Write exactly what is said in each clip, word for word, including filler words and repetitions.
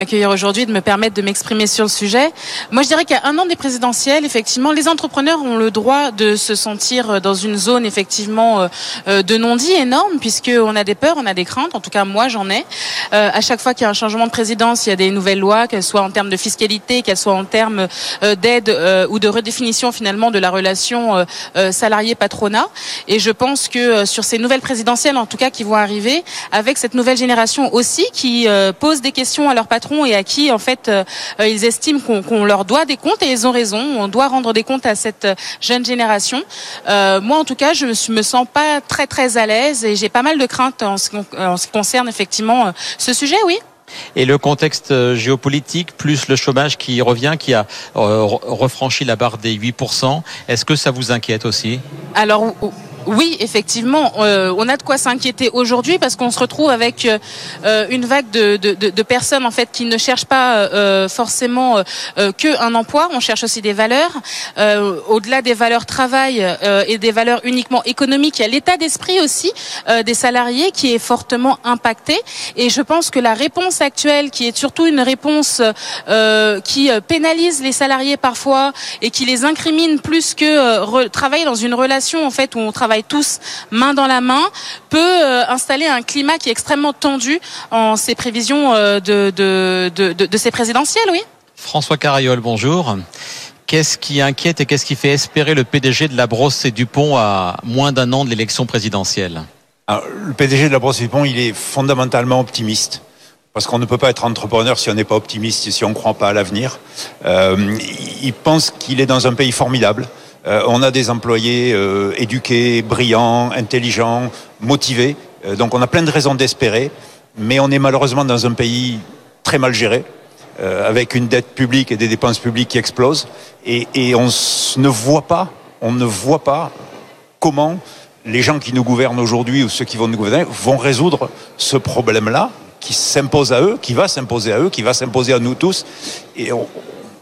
Accueillir aujourd'hui, de me permettre de m'exprimer sur le sujet. Moi, je dirais qu'à un an des présidentielles, effectivement, les entrepreneurs ont le droit de se sentir dans une zone, effectivement, euh, de non-dit énorme, puisqu'on a des peurs, on a des craintes. En tout cas, moi, j'en ai. Euh, à chaque fois qu'il y a un changement de présidence, il y a des nouvelles lois, qu'elles soient en termes de fiscalité, qu'elles soient en termes euh, d'aide euh, ou de redéfinition, finalement, de la relation euh, euh, salarié-patronat. Et je pense que euh, sur ces nouvelles présidentielles, en tout cas, qui vont arriver, avec cette nouvelle génération aussi, qui euh, pose des questions à leur patron, et à qui en fait euh, ils estiment qu'on, qu'on leur doit des comptes, et ils ont raison, on doit rendre des comptes à cette jeune génération. Euh, moi en tout cas je me, me sens pas très très à l'aise et j'ai pas mal de craintes en ce, en ce qui concerne effectivement euh, ce sujet, oui. Et le contexte géopolitique, plus le chômage qui revient, qui a euh, refranchi la barre des huit pour cent, est-ce que ça vous inquiète aussi ? Alors oui, effectivement, euh, on a de quoi s'inquiéter aujourd'hui parce qu'on se retrouve avec euh, une vague de, de, de personnes en fait qui ne cherchent pas euh, forcément euh, que un emploi. On cherche aussi des valeurs. Euh, au-delà des valeurs travail euh, et des valeurs uniquement économiques, il y a l'état d'esprit aussi euh, des salariés qui est fortement impacté. Et je pense que la réponse actuelle, qui est surtout une réponse euh, qui pénalise les salariés parfois et qui les incrimine plus que euh, re- travailler dans une relation en fait où on travaille tous main dans la main, peut euh, installer un climat qui est extrêmement tendu en ces prévisions euh, de, de, de, de, de ces présidentielles, oui. François Carayol, bonjour. Qu'est-ce qui inquiète et qu'est-ce qui fait espérer le P D G de la Brosse et Dupont à moins d'un an de l'élection présidentielle ? Alors, le P D G de la Brosse et Dupont, il est fondamentalement optimiste. Parce qu'on ne peut pas être entrepreneur si on n'est pas optimiste et si on ne croit pas à l'avenir. Euh, il pense qu'il est dans un pays formidable. Euh, on a des employés euh, éduqués, brillants, intelligents, motivés. Euh, donc on a plein de raisons d'espérer. Mais on est malheureusement dans un pays très mal géré, euh, avec une dette publique et des dépenses publiques qui explosent. Et, et on ne voit pas, on ne voit pas comment les gens qui nous gouvernent aujourd'hui ou ceux qui vont nous gouverner vont résoudre ce problème-là qui s'impose à eux, qui va s'imposer à eux, qui va s'imposer à nous tous. Et on,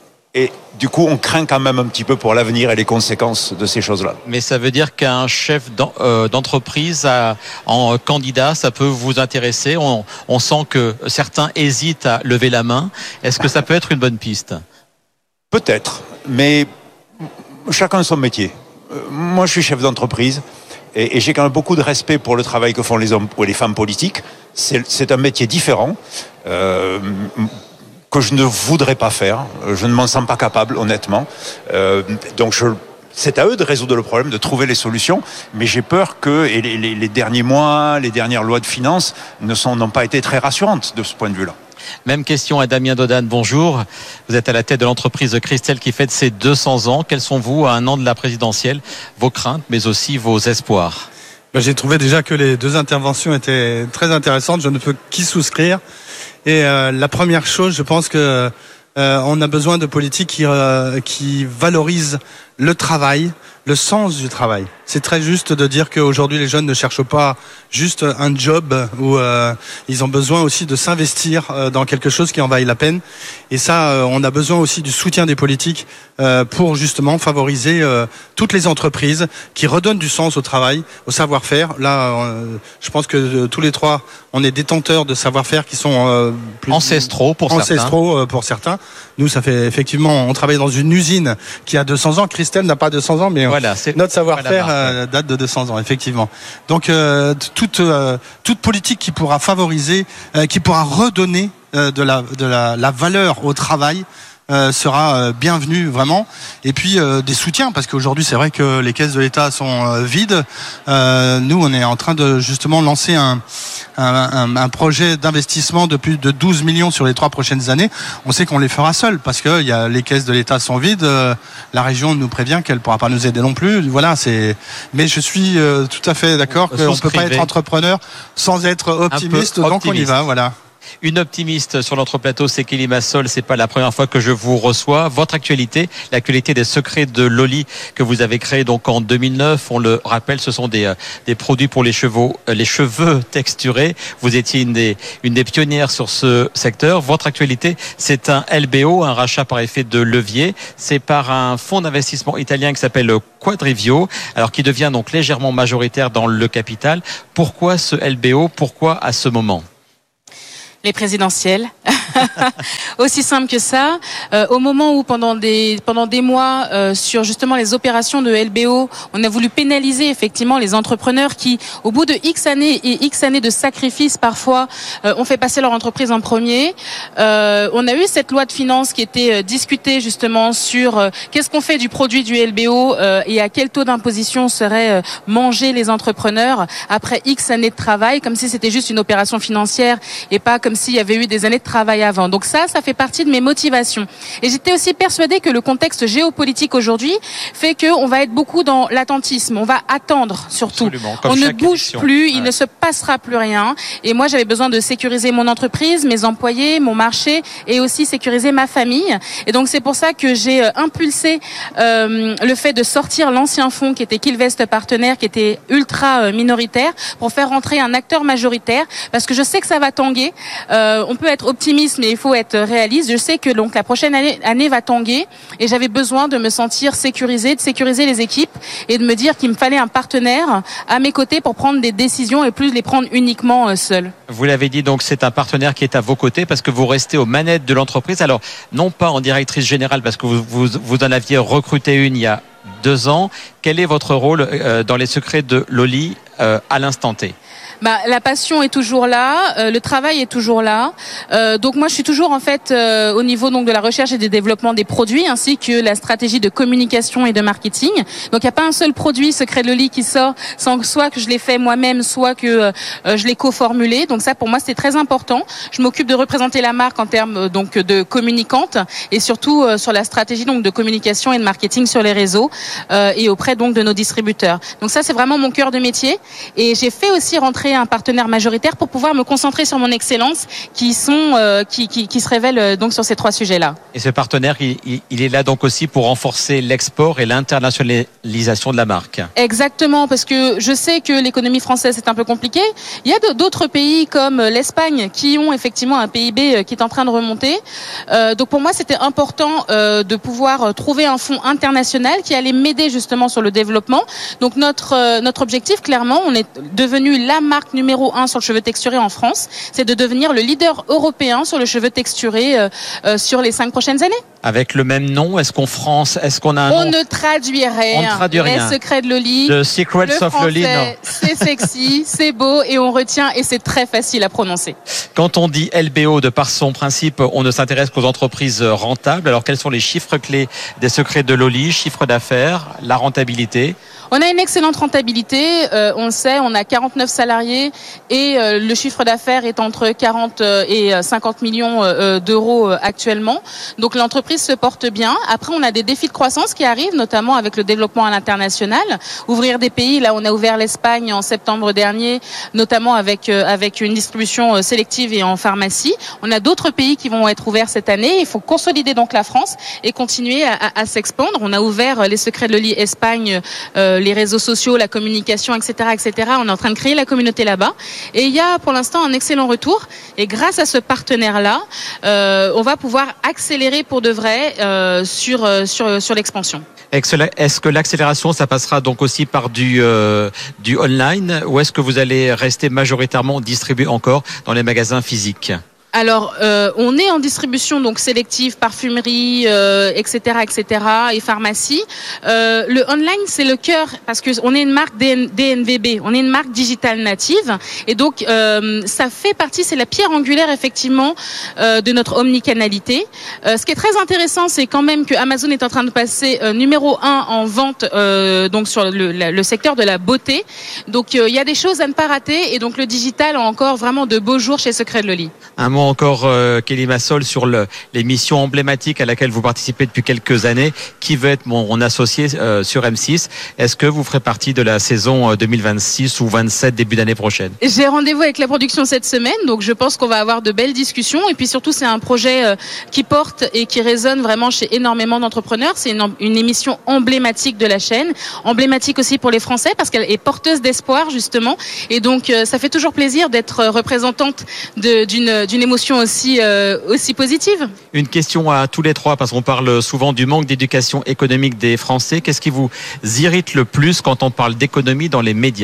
Et du coup, on craint quand même un petit peu pour l'avenir et les conséquences de ces choses-là. Mais ça veut dire qu'un chef d'entreprise en candidat, ça peut vous intéresser. On, on sent que certains hésitent à lever la main. Est-ce que ça peut être une bonne piste ? Peut-être, mais chacun son métier. Moi, je suis chef d'entreprise et, et j'ai quand même beaucoup de respect pour le travail que font les hommes ou les femmes politiques. C'est, c'est un métier différent. Euh, que je ne voudrais pas faire. Je ne m'en sens pas capable, honnêtement. Euh, donc, je, c'est à eux de résoudre le problème, de trouver les solutions. Mais j'ai peur que et les, les, les derniers mois, les dernières lois de finances ne sont, n'ont pas été très rassurantes de ce point de vue-là. Même question à Damien Dodane. Bonjour. Vous êtes à la tête de l'entreprise Christelle qui fête ses deux cents ans. Quels sont, vous, à un an de la présidentielle, vos craintes, mais aussi vos espoirs ? Ben, j'ai trouvé déjà que les deux interventions étaient très intéressantes. Je ne peux qu'y souscrire. Et euh, la première chose, je pense que euh, on a besoin de politiques qui, euh, qui valorisent le travail, le sens du travail. C'est très juste de dire qu'aujourd'hui les jeunes ne cherchent pas juste un job où euh, ils ont besoin aussi de s'investir euh, dans quelque chose qui en vaille la peine. Et ça, euh, on a besoin aussi du soutien des politiques euh, pour justement favoriser euh, toutes les entreprises qui redonnent du sens au travail, au savoir-faire. Là, euh, je pense que euh, tous les trois, on est détenteurs de savoir-faire qui sont euh, plus ancestraux pour ancestraux, certains. Ancestraux pour certains. Nous, ça fait effectivement, on travaille dans une usine qui a deux cents ans. Christelle n'a pas deux cents ans, mais voilà, c'est notre savoir-faire voilà, euh, date de deux cents ans, effectivement. Donc, euh, toute euh, toute politique qui pourra favoriser, euh, qui pourra redonner euh, de la de la, la valeur au travail. Euh, sera euh, bienvenue vraiment, et puis euh, des soutiens, parce qu'aujourd'hui c'est vrai que les caisses de l'État sont euh, vides. Euh, nous on est en train de justement lancer un, un, un, un projet d'investissement de plus de douze millions sur les trois prochaines années. On sait qu'on les fera seuls parce que y a, les caisses de l'État sont vides, euh, la région nous prévient qu'elle pourra pas nous aider non plus. Voilà, c'est. Mais je suis euh, tout à fait d'accord qu'on peut pas être entrepreneur sans être optimiste, donc on y va, voilà. Une optimiste sur notre plateau, c'est Kelly Massol. C'est pas la première fois que je vous reçois. Votre actualité, l'actualité des secrets de Loli que vous avez créé donc en deux mille neuf. On le rappelle, ce sont des des produits pour les cheveux, les cheveux texturés. Vous étiez une des une des pionnières sur ce secteur. Votre actualité, c'est un L B O, un rachat par effet de levier. C'est par un fonds d'investissement italien qui s'appelle Quadrivio, alors qui devient donc légèrement majoritaire dans le capital. Pourquoi ce L B O ? Pourquoi à ce moment ? Les présidentielles. Aussi simple que ça. Euh, au moment où pendant des pendant des mois euh, sur justement les opérations de L B O, on a voulu pénaliser effectivement les entrepreneurs qui, au bout de X années et X années de sacrifices parfois, euh, ont fait passer leur entreprise en premier. Euh, on a eu cette loi de finances qui était euh, discutée justement sur euh, qu'est-ce qu'on fait du produit du L B O euh, et à quel taux d'imposition seraient euh, mangés les entrepreneurs après X années de travail, comme si c'était juste une opération financière et pas comme s'il y avait eu des années de travail avant. Donc ça, ça fait partie de mes motivations. Et j'étais aussi persuadée que le contexte géopolitique aujourd'hui fait qu'on va être beaucoup dans l'attentisme. On va attendre surtout. Absolument, comme on ne chaque bouge émission. plus, Ouais. il ne se passera plus rien. Et moi, j'avais besoin de sécuriser mon entreprise, mes employés, mon marché et aussi sécuriser ma famille. Et donc c'est pour ça que j'ai euh, impulsé euh, le fait de sortir l'ancien fonds qui était Killvest Partenaire, qui était ultra euh, minoritaire, pour faire rentrer un acteur majoritaire, parce que je sais que ça va tanguer. Euh, on peut être optimiste, mais il faut être réaliste. Je sais que donc la prochaine année, année va tanguer, et j'avais besoin de me sentir sécurisée, de sécuriser les équipes et de me dire qu'il me fallait un partenaire à mes côtés pour prendre des décisions et plus les prendre uniquement euh, seul. Vous l'avez dit, donc c'est un partenaire qui est à vos côtés parce que vous restez aux manettes de l'entreprise. Alors, non pas en directrice générale parce que vous, vous, vous en aviez recruté une il y a deux ans. Quel est votre rôle euh, dans les secrets de Loli euh, à l'instant T ? Bah, la passion est toujours là, euh, le travail est toujours là. Euh, donc moi, je suis toujours en fait euh, au niveau donc de la recherche et du développement des produits, ainsi que la stratégie de communication et de marketing. Donc il n'y a pas un seul produit Secret de Loli qui sort sans que soit que je l'ai fait moi-même, soit que euh, je l'ai co-formulé. Donc ça, pour moi, c'est très important. Je m'occupe de représenter la marque en termes euh, donc de communicante et surtout euh, sur la stratégie donc de communication et de marketing sur les réseaux euh, et auprès donc de nos distributeurs. Donc ça, c'est vraiment mon cœur de métier. Et j'ai fait aussi rentrer un partenaire majoritaire pour pouvoir me concentrer sur mon excellence qui sont euh, qui, qui qui se révèle euh, donc sur ces trois sujets-là. Et ce partenaire, il, il, il est là donc aussi pour renforcer l'export et l'internationalisation de la marque. Exactement, parce que je sais que l'économie française est un peu compliquée. Il y a d'autres pays comme l'Espagne qui ont effectivement un P I B qui est en train de remonter. Euh, donc pour moi, c'était important euh, de pouvoir trouver un fonds international qui allait m'aider justement sur le développement. Donc notre euh, notre objectif, clairement, on est devenu la marque numéro un sur le cheveu texturé en France, c'est de devenir le leader européen sur le cheveu texturé euh, euh, sur les cinq prochaines années. Avec le même nom, est-ce qu'en France, est-ce qu'on a un On nom ne traduit rien. On ne traduit rien. Les secrets de Loli. The Secrets le of Loli, non. C'est sexy, c'est beau et on retient et c'est très facile à prononcer. Quand on dit L B O, de par son principe, on ne s'intéresse qu'aux entreprises rentables. Alors quels sont les chiffres clés des secrets de Loli? Chiffre d'affaires, la rentabilité? On a une excellente rentabilité, euh, on le sait, on a quarante-neuf salariés et euh, le chiffre d'affaires est entre quarante et cinquante millions euh, d'euros euh, actuellement. Donc l'entreprise se porte bien. Après, on a des défis de croissance qui arrivent, notamment avec le développement à l'international. Ouvrir des pays, là on a ouvert l'Espagne en septembre dernier, notamment avec euh, avec une distribution euh, sélective et en pharmacie. On a d'autres pays qui vont être ouverts cette année. Il faut consolider donc la France et continuer à, à, à s'expandre. On a ouvert les secrets de Loli Espagne, euh, les réseaux sociaux, la communication, et cetera, et cetera. On est en train de créer la communauté là-bas. Et il y a pour l'instant un excellent retour. Et grâce à ce partenaire-là, euh, on va pouvoir accélérer pour de vrai euh, sur, sur, sur l'expansion. Est-ce que l'accélération, ça passera donc aussi par du, euh, du online, ou est-ce que vous allez rester majoritairement distribué encore dans les magasins physiques ? Alors, euh, on est en distribution donc sélective, parfumerie, euh, et cetera, et cetera, et pharmacie. Euh, le online, c'est le cœur parce que on est une marque D N V B, on est une marque digitale native, et donc euh, ça fait partie, c'est la pierre angulaire effectivement euh, de notre omnicanalité. Euh, ce qui est très intéressant, c'est quand même que Amazon est en train de passer euh, numéro un en vente euh, donc sur le, la, le secteur de la beauté. Donc euh, il y a des choses à ne pas rater, et donc le digital a encore vraiment de beaux jours chez Secret de Loli. Un mot encore, euh, Kelly Massol, sur le, l'émission emblématique à laquelle vous participez depuis quelques années, qui veut être mon, mon associé euh, sur M six. Est-ce que vous ferez partie de la saison deux mille vingt-six ou vingt-sept, début d'année prochaine? J'ai rendez-vous avec la production cette semaine, donc je pense qu'on va avoir de belles discussions. Et puis surtout, c'est un projet euh, qui porte et qui résonne vraiment chez énormément d'entrepreneurs. C'est une, une émission emblématique de la chaîne, emblématique aussi pour les Français parce qu'elle est porteuse d'espoir justement. Et donc, euh, ça fait toujours plaisir d'être représentante de, d'une, d'une émotion aussi, euh, aussi positive. Une question à tous les trois, parce qu'on parle souvent du manque d'éducation économique des Français. Qu'est-ce qui vous irrite le plus quand on parle d'économie dans les médias ?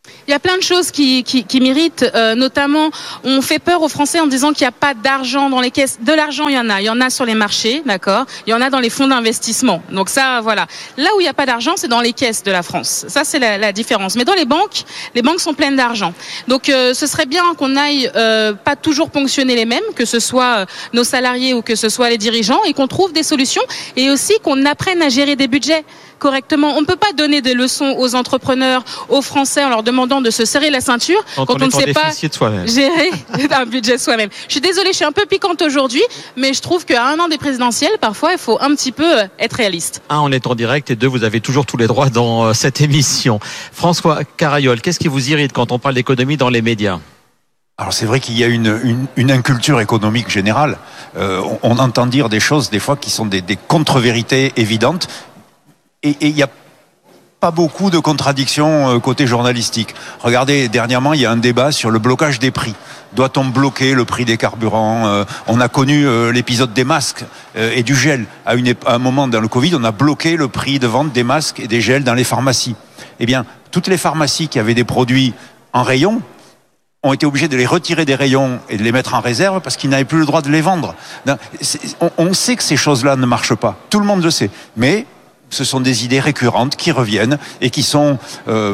Il y a plein de choses qui, qui, qui m'irritent, euh, notamment on fait peur aux Français en disant qu'il n'y a pas d'argent dans les caisses. De l'argent, il y en a. Il y en a sur les marchés, d'accord. Il y en a dans les fonds d'investissement. Donc ça, voilà. Là où il n'y a pas d'argent, c'est dans les caisses de la France. Ça, c'est la, la différence. Mais dans les banques, les banques sont pleines d'argent. Donc euh, ce serait bien qu'on aille euh, pas toujours ponctionner les mêmes, que ce soit nos salariés ou que ce soit les dirigeants, et qu'on trouve des solutions, et aussi qu'on apprenne à gérer des budgets correctement. On ne peut pas donner des leçons aux entrepreneurs, aux Français, en leur demandant de se serrer la ceinture quand, quand on, on ne sait pas gérer un budget soi-même. Je suis désolée, je suis un peu piquante aujourd'hui, mais je trouve qu'à un an des présidentielles, parfois, il faut un petit peu être réaliste. Un, on est en direct, et deux, vous avez toujours tous les droits dans cette émission. François Carayol, qu'est-ce qui vous irrite quand on parle d'économie dans les médias ? Alors c'est vrai qu'il y a une, une, une inculture économique générale. Euh, on, on entend dire des choses des fois qui sont des, des contre-vérités évidentes. Et il n'y a pas beaucoup de contradictions côté journalistique. Regardez, dernièrement, il y a un débat sur le blocage des prix. Doit-on bloquer le prix des carburants ? euh, On a connu euh, l'épisode des masques euh, et du gel. À, une, à un moment dans le Covid, on a bloqué le prix de vente des masques et des gels dans les pharmacies. Eh bien, toutes les pharmacies qui avaient des produits en rayon ont été obligés de les retirer des rayons et de les mettre en réserve parce qu'ils n'avaient plus le droit de les vendre. On, on sait que ces choses-là ne marchent pas. Tout le monde le sait. Mais ce sont des idées récurrentes qui reviennent et qui sont euh,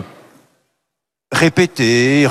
répétées,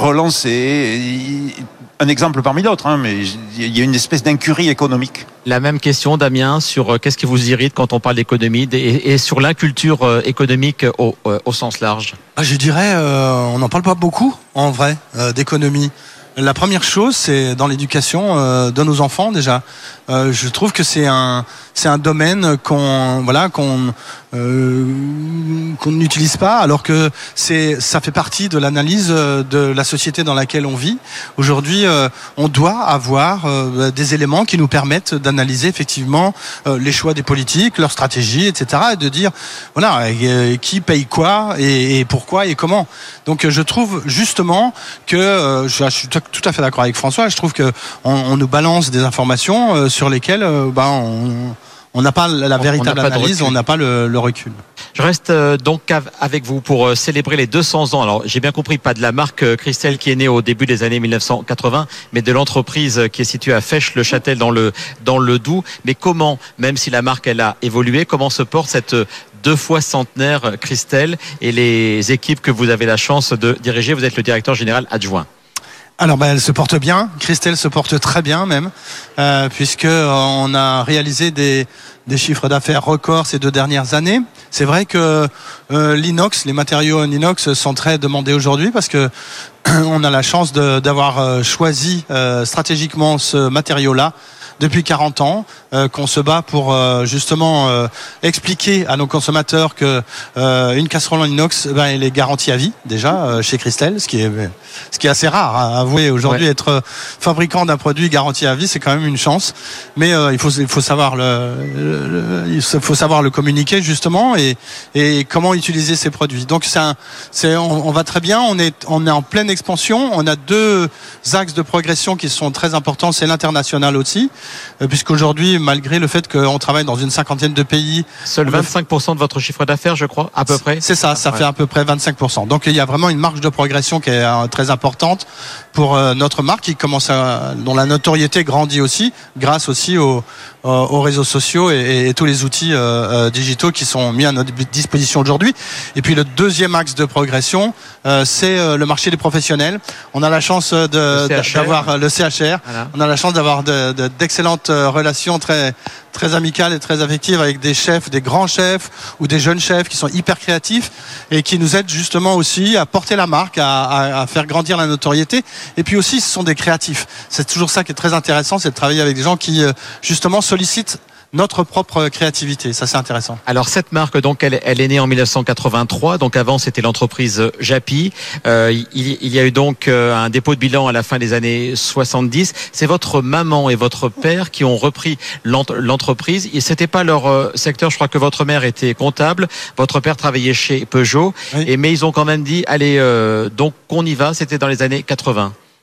relancées. Un exemple parmi d'autres, hein, mais il y a une espèce d'incurie économique. La même question, Damien, sur qu'est-ce qui vous irrite quand on parle d'économie et, et sur l'inculture économique au, au sens large. Ah, je dirais, euh, on n'en parle pas beaucoup, en vrai, euh, d'économie. La première chose, c'est dans l'éducation euh, de nos enfants déjà. Euh, je trouve que c'est un c'est un domaine qu'on voilà qu'on euh, qu'on n'utilise pas, alors que c'est ça fait partie de l'analyse de la société dans laquelle on vit. Aujourd'hui, euh, on doit avoir euh, des éléments qui nous permettent d'analyser effectivement euh, les choix des politiques, leurs stratégies, et cetera, et de dire voilà euh, qui paye quoi et, et pourquoi et comment. Donc, je trouve justement que euh, je, je suis tout à fait d'accord avec François. Je trouve que on, on nous balance des informations euh, sur lesquelles euh, bah, on on n'a pas la véritable on, on analyse, on n'a pas le, le recul. Je reste euh, donc avec vous pour euh, célébrer les deux cents ans. Alors, j'ai bien compris, pas de la marque euh, Christelle qui est née au début des années mille neuf cent quatre-vingts, mais de l'entreprise qui est située à Fèche-le-Châtel dans le dans le Doubs. Mais comment, même si la marque elle a évolué, comment se porte cette deux fois centenaire Christelle et les équipes que vous avez la chance de diriger? Vous êtes le directeur général adjoint. Alors ben, elle se porte bien, Christelle se porte très bien même, euh, puisque on a réalisé des, des chiffres d'affaires records ces deux dernières années. C'est vrai que euh, l'inox, les matériaux en inox sont très demandés aujourd'hui parce que on a la chance de, d'avoir choisi euh, stratégiquement ce matériau-là depuis quarante ans, euh, qu'on se bat pour euh, justement euh, expliquer à nos consommateurs que euh, une casserole en inox, ben, elle est garantie à vie déjà euh, chez Christelle, ce qui est ce qui est assez rare à avouer aujourd'hui. Ouais. Être fabricant d'un produit garanti à vie, c'est quand même une chance, mais euh, il faut il faut savoir le, le, le il faut savoir le communiquer justement et et comment utiliser ces produits. Donc c'est un, c'est on, on va très bien, on est on est en pleine expansion, on a deux axes de progression qui sont très importants, c'est l'international aussi. Puisqu'aujourd'hui, malgré le fait qu'on travaille dans une cinquantaine de pays... Seuls vingt-cinq pour cent de votre chiffre d'affaires, je crois, à peu près. C'est ça, ça ouais. fait à peu près vingt-cinq pour cent. Donc il y a vraiment une marge de progression qui est très importante pour notre marque, qui commence à, dont la notoriété grandit aussi, grâce aussi aux, aux réseaux sociaux et, et tous les outils euh, digitaux qui sont mis à notre disposition aujourd'hui. Et puis le deuxième axe de progression, euh, c'est le marché des professionnels. On a la chance de, d'avoir le C H R, voilà. On a la chance d'avoir de, de, d'excellentes relations très très amicales et très affectives avec des chefs, des grands chefs ou des jeunes chefs qui sont hyper créatifs et qui nous aident justement aussi à porter la marque, à, à, à faire grandir la notoriété. Et puis aussi, ce sont des créatifs. C'est toujours ça qui est très intéressant, c'est de travailler avec des gens qui justement sollicitent notre propre créativité. Ça, c'est intéressant. Alors, cette marque, donc, elle, elle est née en mille neuf cent quatre-vingt-trois. Donc, avant, c'était l'entreprise Japy. Euh, il, il y a eu donc un dépôt de bilan à la fin des années soixante-dix. C'est votre maman et votre père qui ont repris l'entreprise. Et c'était pas leur secteur. Je crois que votre mère était comptable. Votre père travaillait chez Peugeot. Oui. Et, mais ils ont quand même dit, allez, euh, donc, on y va. C'était dans les années quatre-vingts.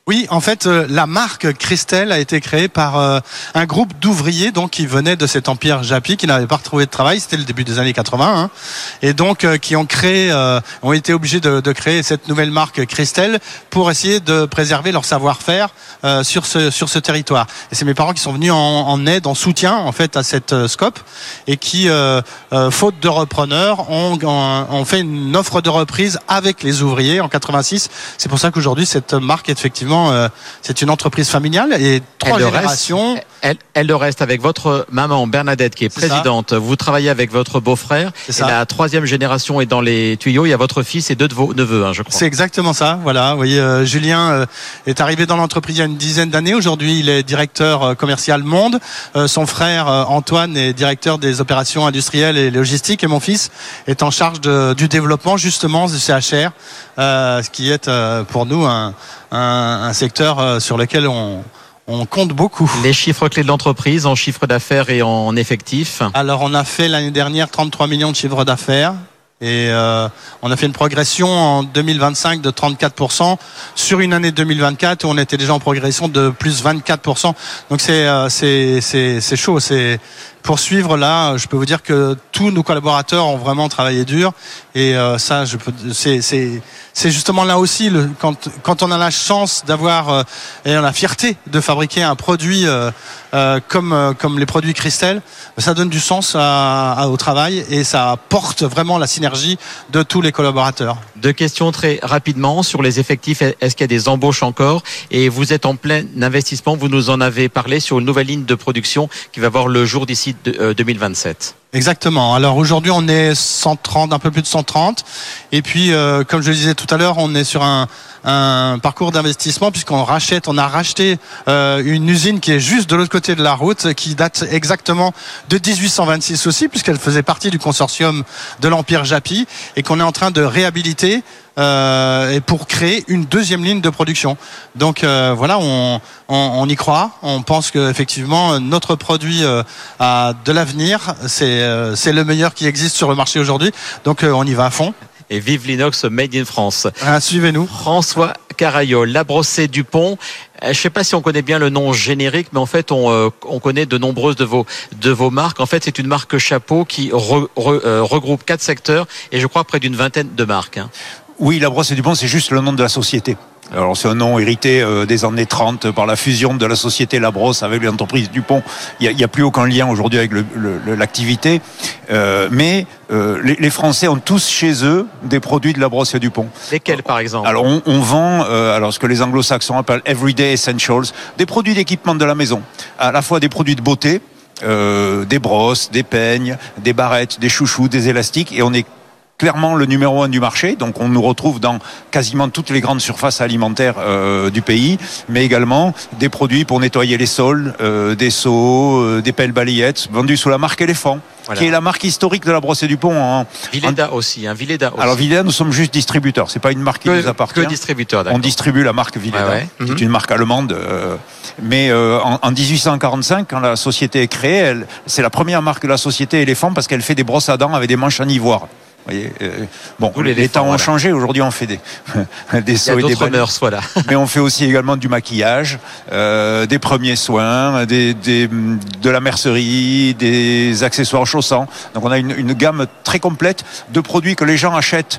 Oui, en fait, euh, la marque Christelle a été créée par euh, un groupe d'ouvriers donc qui venaient de cet empire Japy, qui n'avaient pas retrouvé de travail. C'était le début des années quatre-vingts, hein, et donc euh, qui ont créé, euh, ont été obligés de, de créer cette nouvelle marque Christelle pour essayer de préserver leur savoir-faire euh, sur ce sur ce territoire. Et c'est mes parents qui sont venus en, en aide, en soutien en fait à cette euh, scope, et qui, euh, euh, faute de repreneurs, ont, ont, ont fait une offre de reprise avec les ouvriers en quatre-vingt-six. C'est pour ça qu'aujourd'hui cette marque effectivement Euh, c'est une entreprise familiale et trois elle générations. Reste, elle, elle le reste avec votre maman Bernadette qui est, est présidente. Ça. Vous travaillez avec votre beau-frère. Et ça. La troisième génération est dans les tuyaux. Il y a votre fils et deux de vos neveux, hein, je crois. C'est exactement ça. Voilà. Vous voyez, euh, Julien euh, est arrivé dans l'entreprise il y a une dizaine d'années. Aujourd'hui, il est directeur euh, commercial Monde. Euh, son frère euh, Antoine est directeur des opérations industrielles et logistiques. Et mon fils est en charge de, du développement justement du C H R, euh, ce qui est euh, pour nous un Un, un secteur sur lequel on, on compte beaucoup. Les chiffres clés de l'entreprise en chiffre d'affaires et en effectifs. Alors on a fait l'année dernière trente-trois millions de chiffre d'affaires et euh, on a fait une progression en deux mille vingt-cinq de trente-quatre pour cent sur une année deux mille vingt-quatre où on était déjà en progression de plus vingt-quatre pour cent. Donc c'est euh, c'est c'est c'est chaud, c'est poursuivre là, je peux vous dire que tous nos collaborateurs ont vraiment travaillé dur et euh, ça je peux c'est c'est c'est justement là aussi le, quand quand on a la chance d'avoir euh, et la fierté de fabriquer un produit euh, euh, comme euh, comme les produits Christelle, ça donne du sens à, à, au travail et ça porte vraiment la synergie de tous les collaborateurs. Deux questions très rapidement sur les effectifs. Est-ce qu'il y a des embauches encore? Et vous êtes en plein investissement, vous nous en avez parlé sur une nouvelle ligne de production qui va voir le jour d'ici deux mille vingt-sept. Exactement. Alors aujourd'hui, on est cent trente, un peu plus de cent trente. Et puis, euh, comme je le disais tout à l'heure, on est sur un, un parcours d'investissement puisqu'on rachète, on a racheté euh, une usine qui est juste de l'autre côté de la route, qui date exactement de dix-huit cent vingt-six aussi, puisqu'elle faisait partie du consortium de l'Empire Japy et qu'on est en train de réhabiliter. Euh, et pour créer une deuxième ligne de production. Donc euh, voilà, on, on, on y croit. On pense que effectivement notre produit euh, a de l'avenir. C'est euh, c'est le meilleur qui existe sur le marché aujourd'hui. Donc euh, on y va à fond. Et vive l'inox made in France. Ah, suivez-nous. François Carayo, La Brossée-Dupont. Je ne sais pas si on connaît bien le nom générique, mais en fait, on, euh, on connaît de nombreuses de vos, de vos marques. En fait, c'est une marque chapeau qui re, re, euh, regroupe quatre secteurs et je crois près d'une vingtaine de marques. Hein. Oui, La Brossée-Dupont, c'est juste le nom de la société. Alors c'est un nom hérité euh, des années trente par la fusion de la société La Brosse avec l'entreprise Dupont. Il n'y a, a plus aucun lien aujourd'hui avec le, le, l'activité. Euh, mais euh, les, les Français ont tous chez eux des produits de La Brosse et Dupont. Lesquels par exemple? Alors on, on vend euh, alors ce que les anglo-saxons appellent Everyday Essentials, des produits d'équipement de la maison, à la fois des produits de beauté, euh, des brosses, des peignes, des barrettes, des chouchous, des élastiques, et on est clairement le numéro un du marché, donc on nous retrouve dans quasiment toutes les grandes surfaces alimentaires euh, du pays, mais également des produits pour nettoyer les sols, euh, des seaux, euh, des pelles balayettes, vendus sous la marque Éléphant, voilà, qui est la marque historique de La Brossée-Dupont. En, Villeda en... aussi, hein, Villeda aussi. Alors Villeda, nous sommes juste distributeurs, c'est pas une marque qui que, nous appartient. Que distributeur, d'accord. On distribue la marque Villeda, ah ouais. qui mm-hmm. est une marque allemande. Euh, mais euh, en, en dix-huit cent quarante-cinq, quand la société est créée, elle, c'est la première marque de la société Éléphant parce qu'elle fait des brosses à dents avec des manches en ivoire. Voyez, euh, bon, les, les temps ont voilà. changé. Aujourd'hui, on fait des, des seaux et des mœurs, voilà. Mais on fait aussi également du maquillage, euh, des premiers soins, des, des, de la mercerie, des accessoires chaussants. Donc, on a une, une gamme très complète de produits que les gens achètent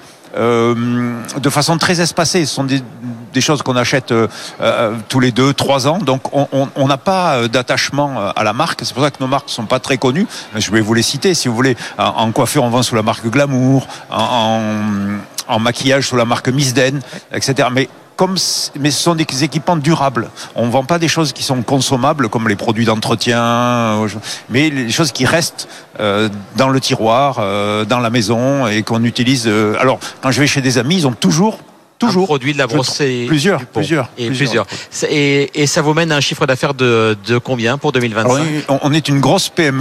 euh, de façon très espacée. Ce sont des, des choses qu'on achète euh, euh, tous les deux, trois ans. Donc, on n'a pas d'attachement à la marque. C'est pour ça que nos marques ne sont pas très connues. Je vais vous les citer, si vous voulez. En, en coiffure, on vend sous la marque Glamour, en, en, en maquillage sous la marque Miss Den, et cetera. Mais Comme, mais ce sont des équipements durables. On ne vend pas des choses qui sont consommables comme les produits d'entretien, mais les choses qui restent euh, dans le tiroir, euh, dans la maison et qu'on utilise. Euh, alors, quand je vais chez des amis, ils ont toujours Toujours. Un produit de La Brossée. Plusieurs, Dupont. plusieurs, et plusieurs. plusieurs. Et, et ça vous mène à un chiffre d'affaires de, de combien pour deux mille vingt-cinq? Alors, on est une grosse P M E.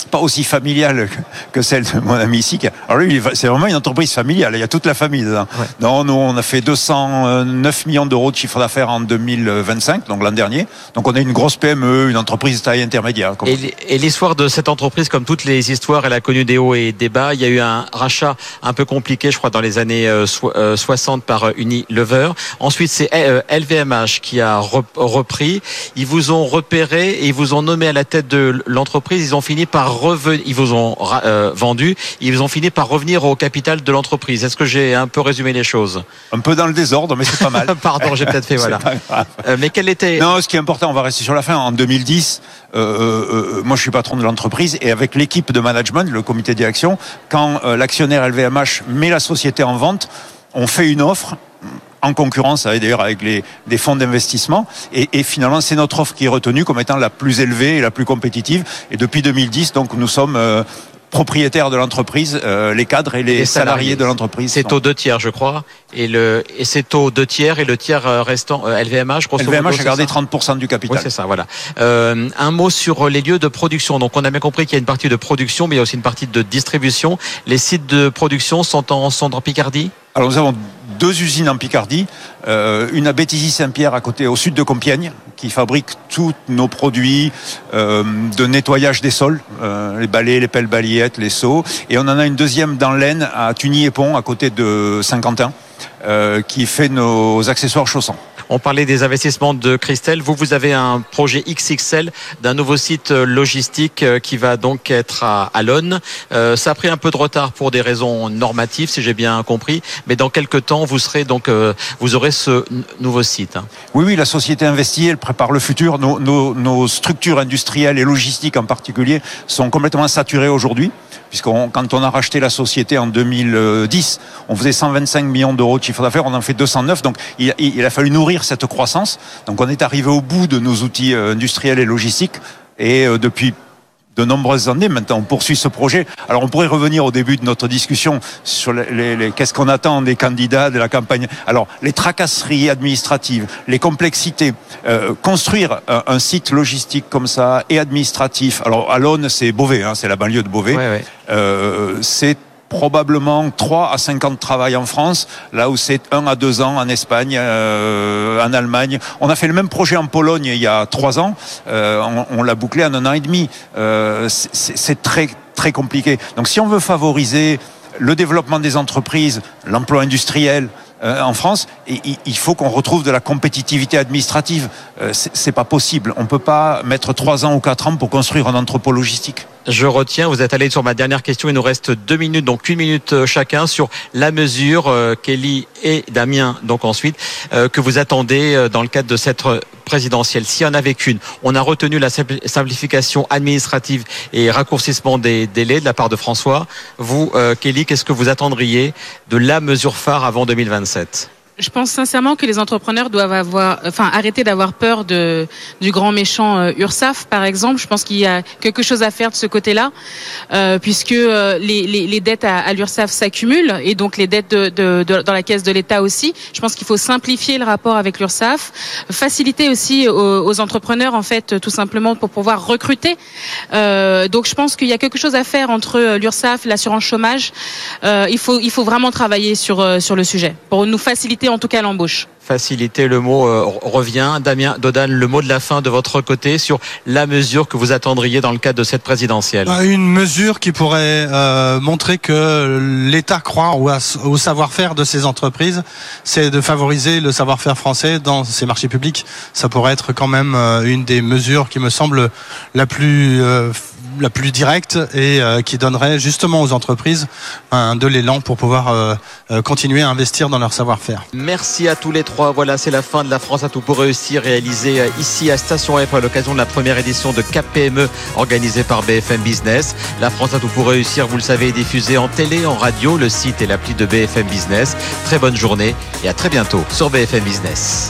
pas aussi familiale que celle de mon ami ici. Alors lui, c'est vraiment une entreprise familiale. Il y a toute la famille dedans. Ouais. Non, nous, on a fait deux cent neuf millions d'euros de chiffre d'affaires en deux mille vingt-cinq, donc l'an dernier. Donc on est une grosse P M E, une entreprise de taille intermédiaire. Et, et l'histoire de cette entreprise, comme toutes les histoires, elle a connu des hauts et des bas. Il y a eu un rachat un peu compliqué, je crois, dans les années soixante par Unilever. Ensuite, c'est L V M H qui a repris. Ils vous ont repéré et ils vous ont nommé à la tête de l'entreprise. Ils ont fini par revenir. Ils vous ont euh, vendu. Ils ont fini par revenir au capital de l'entreprise. Est-ce que j'ai un peu résumé les choses? Un peu dans le désordre, mais c'est pas mal. Pardon, j'ai peut-être fait voilà. Euh, mais quel était? Non, ce qui est important, on va rester sur la fin. En deux mille dix, euh, euh, moi je suis patron de l'entreprise et avec l'équipe de management, le comité de direction, quand euh, l'actionnaire L V M H met la société en vente, on fait une offre en concurrence avec, d'ailleurs avec les, des fonds d'investissement et, et finalement c'est notre offre qui est retenue comme étant la plus élevée et la plus compétitive et depuis deux mille dix donc nous sommes euh, propriétaires de l'entreprise, euh, les cadres et les, les salariés, salariés de l'entreprise. C'est au deux tiers, je crois, et le et c'est au deux tiers et le tiers restant euh, L V M H. L V M H a gardé trente pour cent du capital. Oui, c'est ça, voilà. Euh, un mot sur les lieux de production. Donc, on a bien compris qu'il y a une partie de production, mais il y a aussi une partie de distribution. Les sites de production sont en sont en Picardie. Alors, nous avons deux usines en Picardie, euh, une à Béthisy-Saint-Pierre à côté, au sud de Compiègne, qui fabrique tous nos produits euh, de nettoyage des sols, euh, les balais, les pelles balayettes, les seaux. Et on en a une deuxième dans l'Aisne, à Tugny-et-Pont, à côté de Saint-Quentin, euh, qui fait nos accessoires chaussants. On parlait des investissements de Christelle. Vous, vous avez un projet X X L d'un nouveau site logistique qui va donc être à Allonnes. Euh, ça a pris un peu de retard pour des raisons normatives, si j'ai bien compris. Mais dans quelques temps, vous serez donc, euh, vous aurez ce n- nouveau site. Oui, oui, la société investit, elle prépare le futur. Nos, nos, nos structures industrielles et logistiques en particulier sont complètement saturées aujourd'hui. Puisqu'on, quand on a racheté la société en deux mille dix, on faisait cent vingt-cinq millions d'euros de chiffre d'affaires, on en fait deux cent neuf, donc il, il a fallu nourrir cette croissance. Donc on est arrivé au bout de nos outils industriels et logistiques, et depuis de nombreuses années maintenant, on poursuit ce projet. Alors on pourrait revenir au début de notre discussion sur les, les, les qu'est-ce qu'on attend des candidats de la campagne. Alors les tracasseries administratives, les complexités, euh, construire un, un site logistique comme ça et administratif. Alors à Allonnes, c'est Beauvais, hein, c'est la banlieue de Beauvais. Ouais, ouais. Euh, c'est probablement trois à cinq ans de travail en France, là où c'est un à deux ans en Espagne, euh, en Allemagne. On a fait le même projet en Pologne il y a trois ans, euh, on, on l'a bouclé en un an et demi. Euh, c'est, c'est très très compliqué. Donc si on veut favoriser le développement des entreprises, l'emploi industriel euh, en France, et, il faut qu'on retrouve de la compétitivité administrative. Euh, c'est, c'est pas possible. On peut pas mettre trois ans ou quatre ans pour construire un entrepôt logistique. Je retiens, vous êtes allé sur ma dernière question, il nous reste deux minutes, donc une minute chacun sur la mesure, euh, Kelly et Damien, donc ensuite, euh, que vous attendez euh, dans le cadre de cette présidentielle. S'il y en avait qu'une, on a retenu la simplification administrative et raccourcissement des délais de la part de François. Vous, euh, Kelly, qu'est-ce que vous attendriez de la mesure phare avant deux mille vingt-sept ? Je pense sincèrement que les entrepreneurs doivent avoir, enfin, arrêter d'avoir peur de du grand méchant euh, URSSAF, par exemple. Je pense qu'il y a quelque chose à faire de ce côté-là, euh, puisque euh, les, les, les dettes à, à l'URSSAF s'accumulent et donc les dettes de, de, de, dans la caisse de l'État aussi. Je pense qu'il faut simplifier le rapport avec l'URSSAF, faciliter aussi aux, aux entrepreneurs, en fait, tout simplement pour pouvoir recruter. Euh, donc, je pense qu'il y a quelque chose à faire entre l'URSSAF, l'assurance chômage. Euh, il faut, il faut vraiment travailler sur sur le sujet pour nous faciliter en tout cas l'embauche. Faciliter, le mot euh, revient. Damien Dodane, le mot de la fin de votre côté sur la mesure que vous attendriez dans le cadre de cette présidentielle. Une mesure qui pourrait euh, montrer que l'État croit au, au savoir-faire de ces entreprises, c'est de favoriser le savoir-faire français dans ces marchés publics. Ça pourrait être quand même euh, une des mesures qui me semble la plus euh, la plus directe et euh, qui donnerait justement aux entreprises un, de l'élan pour pouvoir euh, euh, continuer à investir dans leur savoir-faire. Merci à tous les trois. Voilà, c'est la fin de La France a tout pour réussir, réalisée ici à Station F à l'occasion de la première édition de K P M E organisée par B F M Business. La France a tout pour réussir, vous le savez, est diffusée en télé, en radio, le site et l'appli de B F M Business. Très bonne journée et à très bientôt sur B F M Business.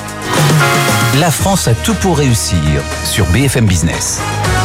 La France a tout pour réussir sur B F M Business.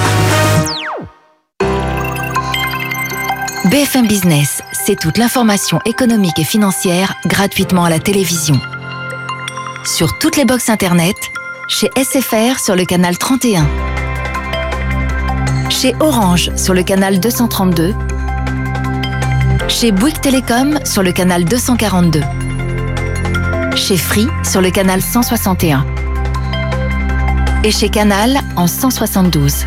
B F M Business, c'est toute l'information économique et financière gratuitement à la télévision. Sur toutes les box internet, chez S F R sur le canal trente et un. Chez Orange sur le canal deux cent trente-deux. Chez Bouygues Télécom sur le canal deux cent quarante-deux. Chez Free sur le canal cent soixante et un. Et chez Canal en cent soixante-douze.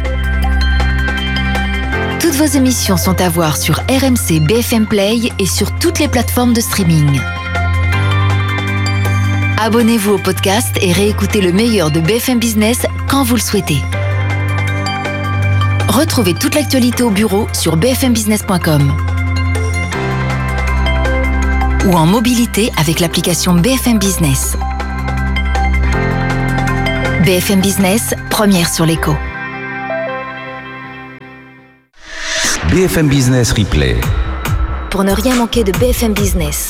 Toutes vos émissions sont à voir sur R M C B F M Play et sur toutes les plateformes de streaming. Abonnez-vous au podcast et réécoutez le meilleur de B F M Business quand vous le souhaitez. Retrouvez toute l'actualité au bureau sur b f m business point com ou en mobilité avec l'application B F M Business. B F M Business, première sur l'écho. B F M Business Replay. Pour ne rien manquer de B F M Business.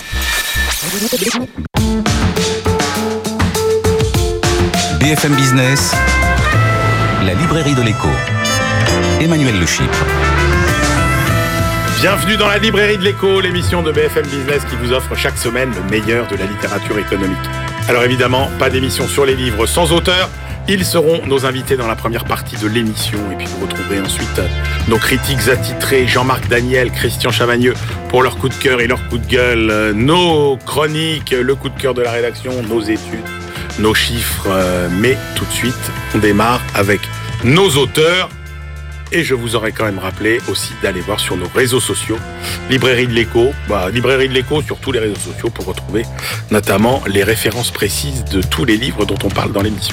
B F M Business, la librairie de l'écho. Emmanuel Le Chypre. Bienvenue dans la librairie de l'écho, l'émission de B F M Business qui vous offre chaque semaine le meilleur de la littérature économique. Alors évidemment, pas d'émission sur les livres sans auteur. Ils seront nos invités dans la première partie de l'émission. Et puis vous retrouverez ensuite nos critiques attitrés, Jean-Marc Daniel, Christian Chavagneux, pour leur coup de cœur et leur coup de gueule, nos chroniques, le coup de cœur de la rédaction, nos études, nos chiffres. Mais tout de suite, on démarre avec nos auteurs. Et je vous aurais quand même rappelé aussi d'aller voir sur nos réseaux sociaux, Librairie de l'Écho, bah, Librairie de l'Écho sur tous les réseaux sociaux pour retrouver notamment les références précises de tous les livres dont on parle dans l'émission.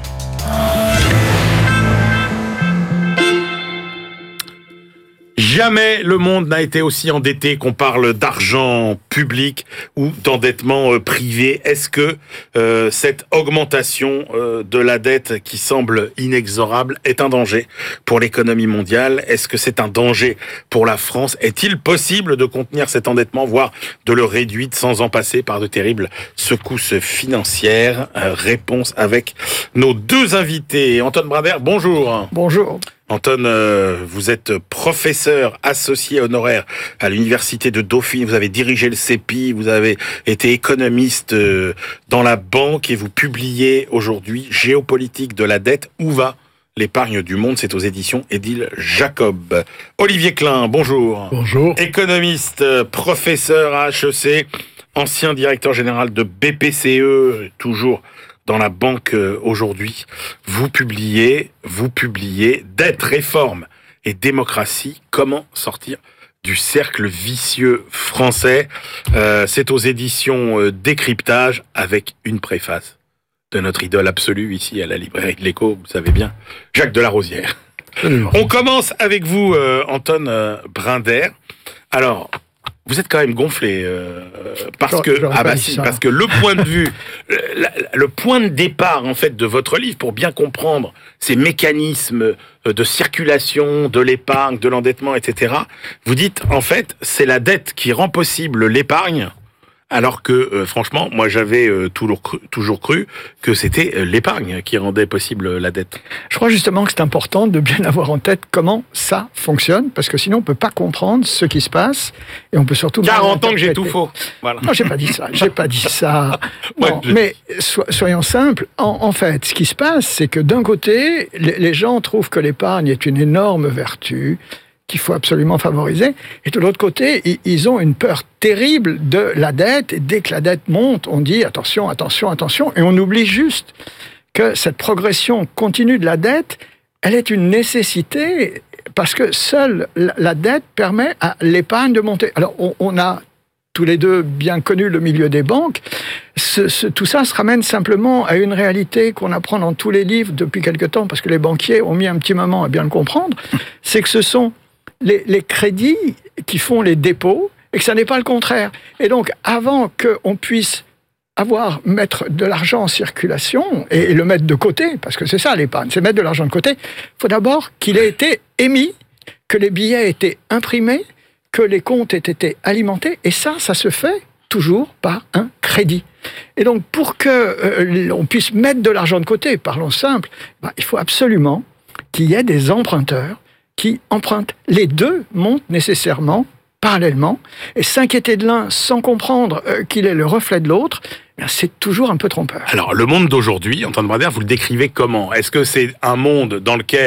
Jamais le monde n'a été aussi endetté, qu'on parle d'argent public ou d'endettement privé. Est-ce que euh, cette augmentation euh, de la dette qui semble inexorable est un danger pour l'économie mondiale? Est-ce que c'est un danger pour la France? Est-il possible de contenir cet endettement, voire de le réduire sans en passer par de terribles secousses financières? euh, Réponse avec nos deux invités. Antoine Brinder, bonjour. Bonjour. Antoine, euh, vous êtes professeur associé honoraire à l'université de Dauphine, vous avez dirigé le C E P I, vous avez été économiste euh, dans la banque et vous publiez aujourd'hui Géopolitique de la dette, où va l'épargne du monde? C'est aux éditions Édile Jacob. Olivier Klein, bonjour. Bonjour. Économiste, professeur à H E C, ancien directeur général de B P C E, toujours dans la banque aujourd'hui. Vous publiez, vous publiez Dette, réforme et démocratie, comment sortir du cercle vicieux français. Euh, c'est aux éditions euh, Décryptage, avec une préface de notre idole absolue ici à la librairie de l'Écho, vous savez bien, Jacques Delarosière. Absolument. On commence avec vous, euh, Antoine euh, Brinder. Alors, vous êtes quand même gonflé euh, parce que ah bah si, parce que le point de vue, le, le point de départ en fait de votre livre, pour bien comprendre ces mécanismes de circulation de l'épargne, de l'endettement, et cetera. Vous dites en fait c'est la dette qui rend possible l'épargne. Alors que, euh, franchement, moi j'avais euh, toujours, cru, toujours cru que c'était euh, l'épargne qui rendait possible la dette. Je crois justement que c'est important de bien avoir en tête comment ça fonctionne, parce que sinon on ne peut pas comprendre ce qui se passe, et on peut surtout... quarante ans que j'ai tout faux. Voilà. Non, j'ai pas dit ça, j'ai pas dit ça. Non, ouais, mais so, soyons simples, en, en fait, ce qui se passe, c'est que d'un côté, les, les gens trouvent que l'épargne est une énorme vertu, qu'il faut absolument favoriser. Et de l'autre côté, ils ont une peur terrible de la dette. Et dès que la dette monte, on dit attention, attention, attention. Et on oublie juste que cette progression continue de la dette, elle est une nécessité parce que seule la dette permet à l'épargne de monter. Alors, on, on a tous les deux bien connu le milieu des banques. Ce, ce, tout ça se ramène simplement à une réalité qu'on apprend dans tous les livres depuis quelque temps, parce que les banquiers ont mis un petit moment à bien le comprendre. C'est que ce sont Les, les crédits qui font les dépôts, et que ça n'est pas le contraire. Et donc, avant qu'on puisse avoir, mettre de l'argent en circulation, et, et le mettre de côté, parce que c'est ça l'épargne, c'est mettre de l'argent de côté, il faut d'abord qu'il ait été émis, que les billets aient été imprimés, que les comptes aient été alimentés, et ça, ça se fait toujours par un crédit. Et donc, pour qu'on euh, puisse mettre de l'argent de côté, parlons simple, bah, il faut absolument qu'il y ait des emprunteurs qui empruntent. Les deux montent nécessairement parallèlement, et s'inquiéter de l'un sans comprendre euh, qu'il est le reflet de l'autre, eh c'est toujours un peu trompeur. Alors, le monde d'aujourd'hui, Antoine Brinder, vous le décrivez comment? Est-ce que c'est un monde dans lequel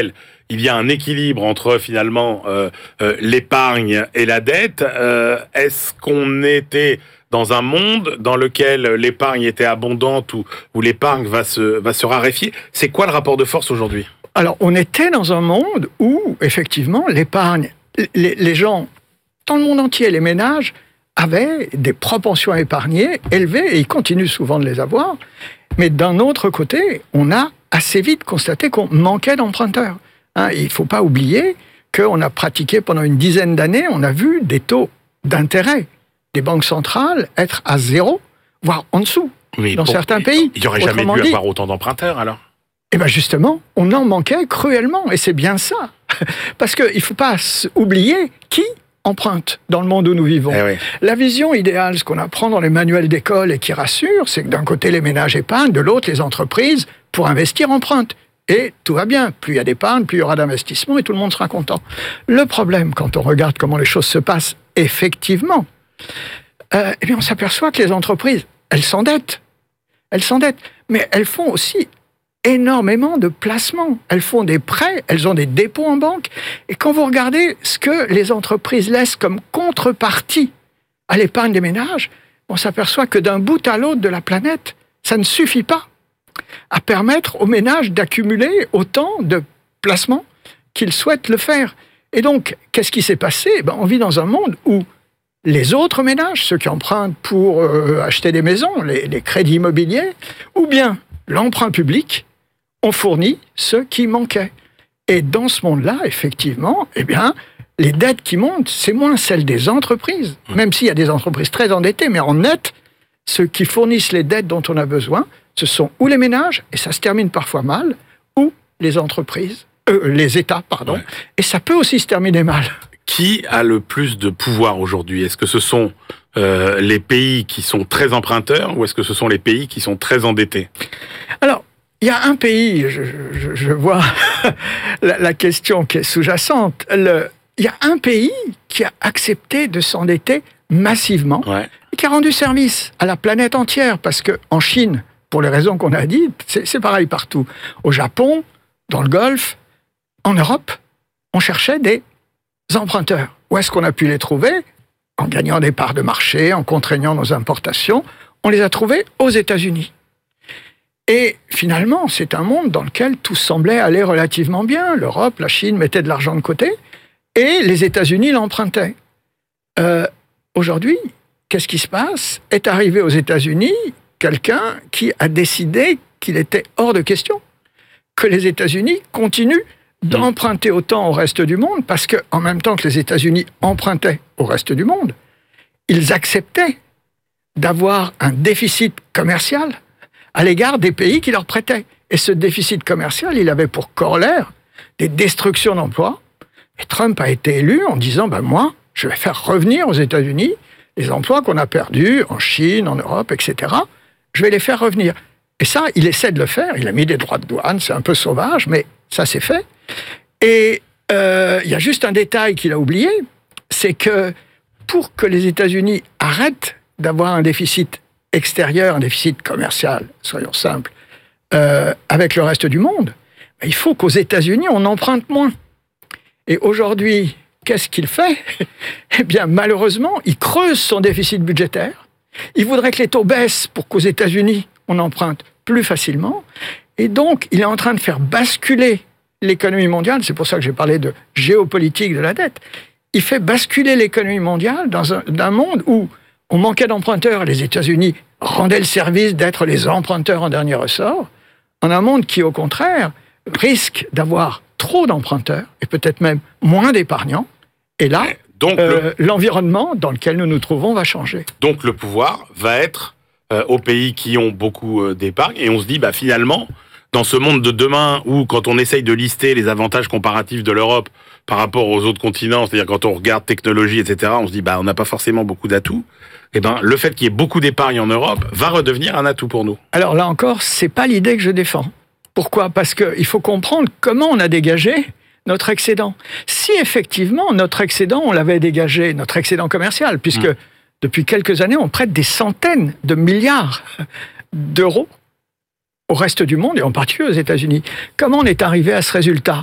il y a un équilibre entre finalement euh, euh, l'épargne et la dette. Euh, est-ce qu'on était dans un monde dans lequel l'épargne était abondante ou où l'épargne va se va se raréfier? C'est quoi le rapport de force aujourd'hui? Alors, on était dans un monde où, effectivement, l'épargne, les, les gens, dans le monde entier, les ménages, avaient des propensions à épargner élevées, et ils continuent souvent de les avoir. Mais d'un autre côté, on a assez vite constaté qu'on manquait d'emprunteurs. Hein, il ne faut pas oublier qu'on a pratiqué pendant une dizaine d'années, on a vu des taux d'intérêt des banques centrales être à zéro, voire en dessous, oui, dans bon, certains pays. Il n'y aurait jamais dû dit, avoir autant d'emprunteurs, alors? Eh bien justement, on en manquait cruellement, et c'est bien ça. Parce qu'il ne faut pas oublier qui emprunte dans le monde où nous vivons. Eh oui. La vision idéale, ce qu'on apprend dans les manuels d'école et qui rassure, c'est que d'un côté les ménages épargnent, de l'autre les entreprises, pour investir, empruntent. Et tout va bien. Plus il y a d'épargne, plus il y aura d'investissement et tout le monde sera content. Le problème, quand on regarde comment les choses se passent effectivement, euh, eh bien on s'aperçoit que les entreprises, elles s'endettent. Elles s'endettent. Mais elles font aussi énormément de placements. Elles font des prêts, elles ont des dépôts en banque. Et quand vous regardez ce que les entreprises laissent comme contrepartie à l'épargne des ménages, on s'aperçoit que d'un bout à l'autre de la planète, ça ne suffit pas à permettre aux ménages d'accumuler autant de placements qu'ils souhaitent le faire. Et donc, qu'est-ce qui s'est passé? Ben, on vit dans un monde où les autres ménages, ceux qui empruntent pour euh, acheter des maisons, les, les crédits immobiliers, ou bien l'emprunt public, ont fourni ce qui manquait. Et dans ce monde-là, effectivement, eh bien, les dettes qui montent, c'est moins celles des entreprises, même s'il y a des entreprises très endettées, mais en net, ceux qui fournissent les dettes dont on a besoin, ce sont ou les ménages, et ça se termine parfois mal, ou les entreprises, euh, les États, pardon, ouais. Et ça peut aussi se terminer mal. Qui a le plus de pouvoir aujourd'hui? Est-ce que ce sont euh, les pays qui sont très emprunteurs ou est-ce que ce sont les pays qui sont très endettés? Alors, il y a un pays, je, je, je vois la, la question qui est sous-jacente, le, il y a un pays qui a accepté de s'endetter massivement, ouais. Et qui a rendu service à la planète entière, parce qu'en Chine, pour les raisons qu'on a dites, c'est, c'est pareil partout. Au Japon, dans le Golfe, en Europe, on cherchait des emprunteurs. Où est-ce qu'on a pu les trouver? En gagnant des parts de marché, en contraignant nos importations. On les a trouvés aux États-Unis. Et finalement, c'est un monde dans lequel tout semblait aller relativement bien. L'Europe, la Chine mettaient de l'argent de côté et les États-Unis l'empruntaient. Euh, aujourd'hui, qu'est-ce qui se passe? Est arrivé aux États-Unis quelqu'un qui a décidé qu'il était hors de question que les États-Unis continuent d'emprunter autant au reste du monde, parce qu'en même temps que les États-Unis empruntaient au reste du monde, ils acceptaient d'avoir un déficit commercial à l'égard des pays qui leur prêtaient. Et ce déficit commercial, il avait pour corollaire des destructions d'emplois. Et Trump a été élu en disant ben « moi, je vais faire revenir aux États-Unis les emplois qu'on a perdus en Chine, en Europe, et cetera. Je vais les faire revenir. » Et ça, il essaie de le faire. Il a mis des droits de douane, c'est un peu sauvage, mais ça s'est fait. Et euh, il y a juste un détail qu'il a oublié, c'est que pour que les États-Unis arrêtent d'avoir un déficit extérieur, un déficit commercial, soyons simples, euh, avec le reste du monde, il faut qu'aux États-Unis, on emprunte moins. Et aujourd'hui, qu'est-ce qu'il fait? Eh bien, malheureusement, il creuse son déficit budgétaire. Il voudrait que les taux baissent pour qu'aux États-Unis, on emprunte plus facilement. Et donc, il est en train de faire basculer l'économie mondiale, c'est pour ça que j'ai parlé de géopolitique de la dette, il fait basculer l'économie mondiale dans un, dans un monde où on manquait d'emprunteurs, les États-Unis rendaient le service d'être les emprunteurs en dernier ressort, en un monde qui, au contraire, risque d'avoir trop d'emprunteurs, et peut-être même moins d'épargnants, et là, donc euh, le... l'environnement dans lequel nous nous trouvons va changer. Donc le pouvoir va être euh, aux pays qui ont beaucoup euh, d'épargne, et on se dit, bah finalement, dans ce monde de demain où, quand on essaye de lister les avantages comparatifs de l'Europe par rapport aux autres continents, c'est-à-dire quand on regarde technologie, et cetera, on se dit bah on n'a pas forcément beaucoup d'atouts. Eh ben, le fait qu'il y ait beaucoup d'épargne en Europe va redevenir un atout pour nous. Alors là encore, c'est pas l'idée que je défends. Pourquoi? Parce qu'il faut comprendre comment on a dégagé notre excédent. Si effectivement notre excédent, on l'avait dégagé, notre excédent commercial, puisque mmh. depuis quelques années, on prête des centaines de milliards d'euros au reste du monde, et en particulier aux États-Unis. Comment on est arrivé à ce résultat?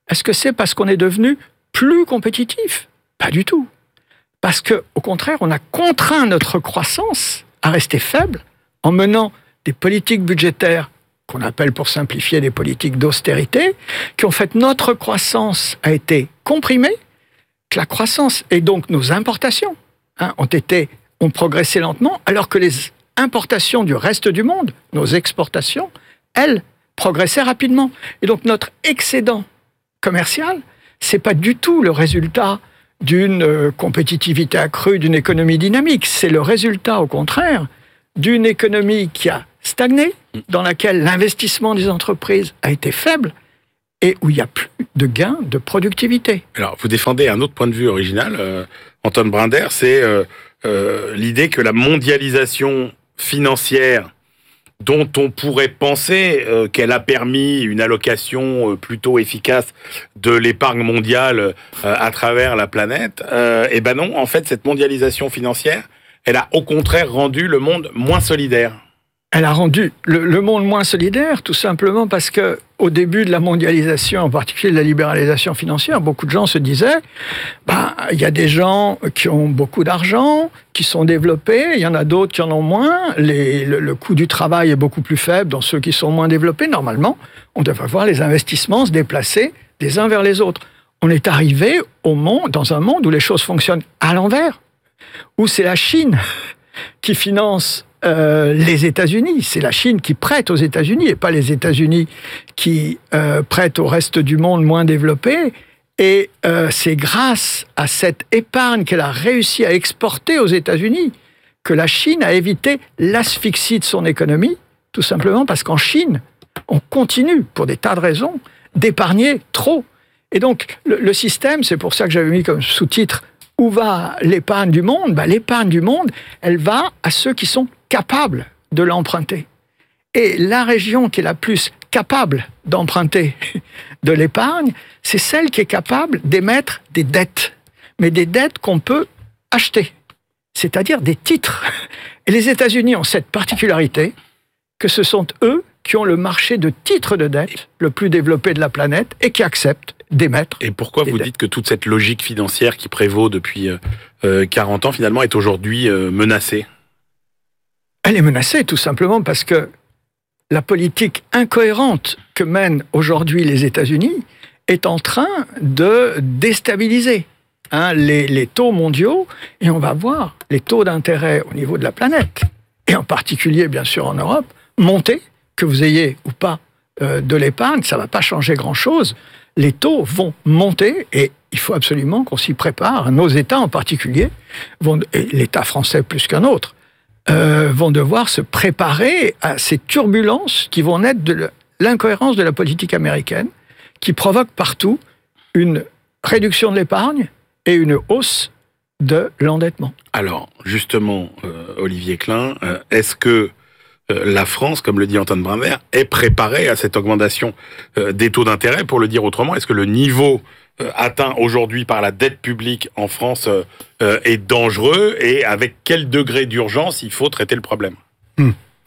Est-ce que c'est parce qu'on est devenu plus compétitif ? Pas du tout. Parce que, au contraire, on a contraint notre croissance à rester faible en menant des politiques budgétaires qu'on appelle, pour simplifier, des politiques d'austérité, qui ont fait que notre croissance a été comprimée, que la croissance et donc nos importations hein, ont été ont progressé lentement, alors que les importations du reste du monde, nos exportations, elles, progressaient rapidement. Et donc notre excédent commercial, c'est pas du tout le résultat d'une compétitivité accrue, d'une économie dynamique. C'est le résultat, au contraire, d'une économie qui a stagné, dans laquelle l'investissement des entreprises a été faible et où il n'y a plus de gains de productivité. Alors, vous défendez un autre point de vue original, euh, Antoine Brinder, c'est euh, euh, l'idée que la mondialisation financière dont on pourrait penser euh, qu'elle a permis une allocation euh, plutôt efficace de l'épargne mondiale euh, à travers la planète, euh, et ben non, en fait, cette mondialisation financière, elle a au contraire rendu le monde moins solidaire. Elle a rendu le, le monde moins solidaire, tout simplement parce que, au début de la mondialisation, en particulier de la libéralisation financière, beaucoup de gens se disaient, bah, il y a des gens qui ont beaucoup d'argent, qui sont développés, il y en a d'autres qui en ont moins, les, le, le coût du travail est beaucoup plus faible dans ceux qui sont moins développés. Normalement, on devrait voir les investissements se déplacer des uns vers les autres. On est arrivé au monde, dans un monde où les choses fonctionnent à l'envers, où c'est la Chine qui finance Euh, les États-Unis. C'est la Chine qui prête aux États-Unis et pas les États-Unis qui euh, prêtent au reste du monde moins développé. Et euh, c'est grâce à cette épargne qu'elle a réussi à exporter aux États-Unis que la Chine a évité l'asphyxie de son économie, tout simplement parce qu'en Chine, on continue, pour des tas de raisons, d'épargner trop. Et donc, le, le système, c'est pour ça que j'avais mis comme sous-titre « Où va l'épargne du monde ?» Ben, l'épargne du monde, elle va à ceux qui sont capables de l'emprunter. Et la région qui est la plus capable d'emprunter de l'épargne, c'est celle qui est capable d'émettre des dettes, mais des dettes qu'on peut acheter, c'est-à-dire des titres. Et les États-Unis ont cette particularité que ce sont eux qui ont le marché de titres de dette le plus développé de la planète et qui acceptent d'émettre. Et pourquoi vous dettes. dites que toute cette logique financière qui prévaut depuis euh, quarante ans, finalement, est aujourd'hui euh, menacée ? Elle est menacée tout simplement parce que la politique incohérente que mènent aujourd'hui les États-Unis est en train de déstabiliser hein, les, les taux mondiaux, et on va voir les taux d'intérêt au niveau de la planète, et en particulier bien sûr en Europe, monter, que vous ayez ou pas euh, de l'épargne, ça ne va pas changer grand-chose. Les taux vont monter et il faut absolument qu'on s'y prépare. Nos États en particulier, vont, et l'État français plus qu'un autre, Euh, vont devoir se préparer à ces turbulences qui vont naître de l'incohérence de la politique américaine, qui provoque partout une réduction de l'épargne et une hausse de l'endettement. Alors, justement, euh, Olivier Klein, euh, est-ce que euh, la France, comme le dit Antoine Brinder, est préparée à cette augmentation euh, des taux d'intérêt? Pour le dire autrement, est-ce que le niveau euh, atteint aujourd'hui par la dette publique en France euh, euh, est dangereux, et avec quel degré d'urgence il faut traiter le problème? hmm.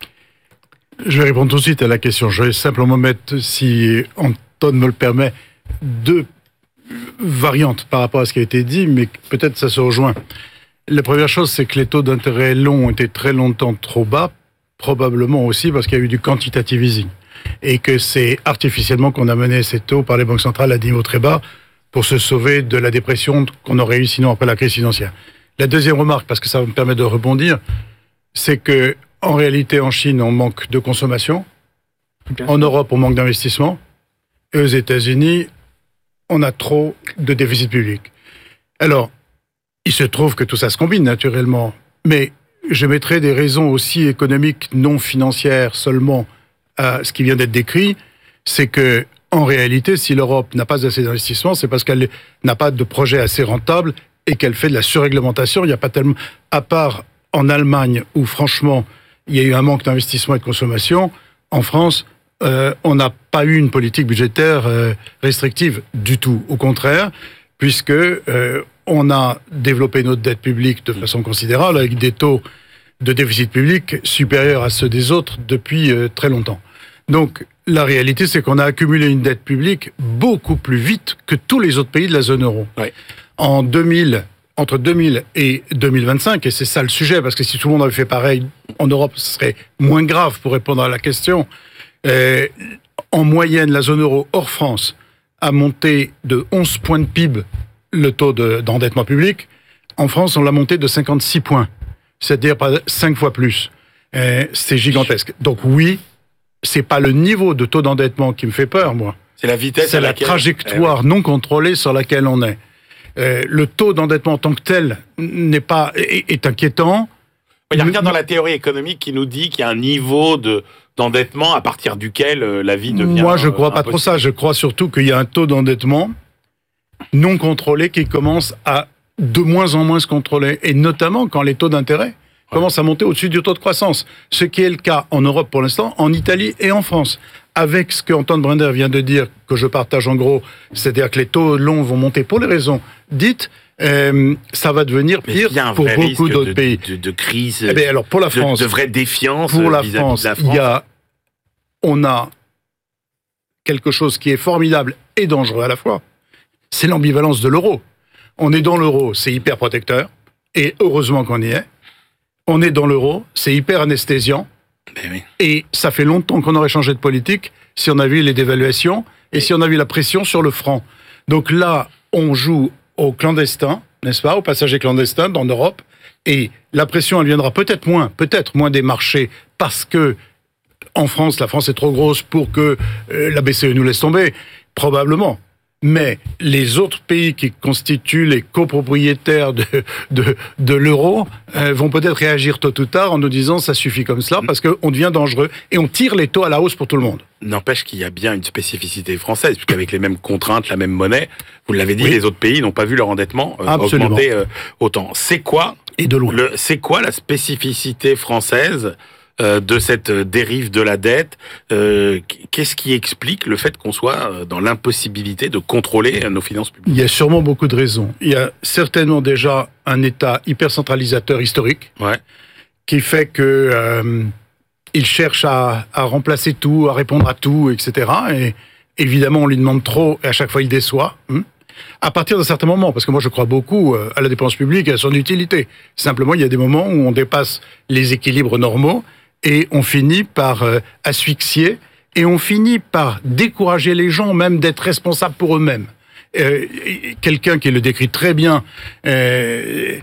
Je vais répondre tout de suite à la question. Je vais simplement mettre, si Antoine me le permet, deux variantes par rapport à ce qui a été dit, mais peut-être ça se rejoint. La première chose, c'est que les taux d'intérêt longs ont été très longtemps trop bas, probablement aussi parce qu'il y a eu du quantitative easing, et que c'est artificiellement qu'on a mené ces taux par les banques centrales à des niveaux très bas pour se sauver de la dépression qu'on aurait eu sinon après la crise financière. La deuxième remarque, parce que ça va me permettre de rebondir, c'est que en réalité, en Chine, on manque de consommation, en Europe, on manque d'investissement, et aux États-Unis, on a trop de déficit public. Alors, il se trouve que tout ça se combine naturellement, mais je mettrai des raisons aussi économiques, non financières seulement à ce qui vient d'être décrit, c'est que en réalité, si l'Europe n'a pas assez d'investissement, c'est parce qu'elle n'a pas de projet assez rentable et qu'elle fait de la surréglementation. Il n'y a pas tellement, à part en Allemagne où franchement il y a eu un manque d'investissement et de consommation, en France, euh, on n'a pas eu une politique budgétaire euh, restrictive du tout. Au contraire, puisque euh, on a développé notre dette publique de façon considérable avec des taux de déficit public supérieurs à ceux des autres depuis euh, très longtemps. Donc, la réalité, c'est qu'on a accumulé une dette publique beaucoup plus vite que tous les autres pays de la zone euro. Ouais. En deux mille, entre deux mille et deux mille vingt-cinq, et c'est ça le sujet, parce que si tout le monde avait fait pareil en Europe, ce serait moins grave pour répondre à la question. Euh, en moyenne, la zone euro hors France a monté de onze points de P I B le taux de, d'endettement public. En France, on l'a monté de cinquante-six points, c'est-à-dire cinq fois plus. Euh, c'est gigantesque. Donc oui, c'est pas le niveau de taux d'endettement qui me fait peur, moi. C'est la vitesse. C'est à la laquelle... trajectoire eh oui. non contrôlée sur laquelle on est. Euh, le taux d'endettement en tant que tel n'est pas est, est inquiétant. Il y a rien dans la théorie économique qui nous dit qu'il y a un niveau de d'endettement à partir duquel euh, la vie devient. Moi, je crois euh, pas trop ça. Je crois surtout qu'il y a un taux d'endettement non contrôlé qui commence à de moins en moins se contrôler, et notamment quand les taux d'intérêt commencent à monter au-dessus du taux de croissance, ce qui est le cas en Europe pour l'instant, en Italie et en France. Avec ce que Antoine Brinder vient de dire, que je partage en gros, c'est-à-dire que les taux longs vont monter pour les raisons dites, euh, ça va devenir pire pour beaucoup d'autres de, pays. De, de, de crise, eh bien, alors pour la France, de, de vraie défiance pour la vis-à-vis France, de la France. Il y a, on a quelque chose qui est formidable et dangereux à la fois. C'est l'ambivalence de l'euro. On est dans l'euro, c'est hyper protecteur, et heureusement qu'on y est. On est dans l'euro, c'est hyper anesthésiant, Mais oui. et ça fait longtemps qu'on aurait changé de politique si on a vu les dévaluations et si on a vu la pression sur le franc. Donc là, on joue aux clandestins, n'est-ce pas, aux passagers clandestins dans l'Europe, et la pression, elle viendra peut-être moins, peut-être moins des marchés, parce que en France, la France est trop grosse pour que euh, la B C E nous laisse tomber, probablement. Mais les autres pays qui constituent les copropriétaires de, de, de l'euro euh, vont peut-être réagir tôt ou tard en nous disant ça suffit comme cela, parce qu'on devient dangereux et on tire les taux à la hausse pour tout le monde. N'empêche qu'il y a bien une spécificité française, puisqu'avec les mêmes contraintes, la même monnaie, vous l'avez dit, Oui. les autres pays n'ont pas vu leur endettement euh, augmenter euh, autant. C'est quoi, et de loin. Le, c'est quoi la spécificité française euh, de cette dérive de la dette? euh, Qu'est-ce qui explique le fait qu'on soit dans l'impossibilité de contrôler nos finances publiques? Il y a sûrement beaucoup de raisons. Il y a certainement déjà un État hyper centralisateur historique, ouais. qui fait que euh, il cherche à, à remplacer tout, à répondre à tout, et cetera. Et évidemment, on lui demande trop, et à chaque fois, il déçoit. Hein, à partir d'un certain moment, parce que moi, je crois beaucoup à la dépense publique et à son utilité. Simplement, il y a des moments où on dépasse les équilibres normaux, et on finit par euh, asphyxier, et on finit par décourager les gens même d'être responsables pour eux-mêmes. Euh, quelqu'un qui le décrit très bien, euh,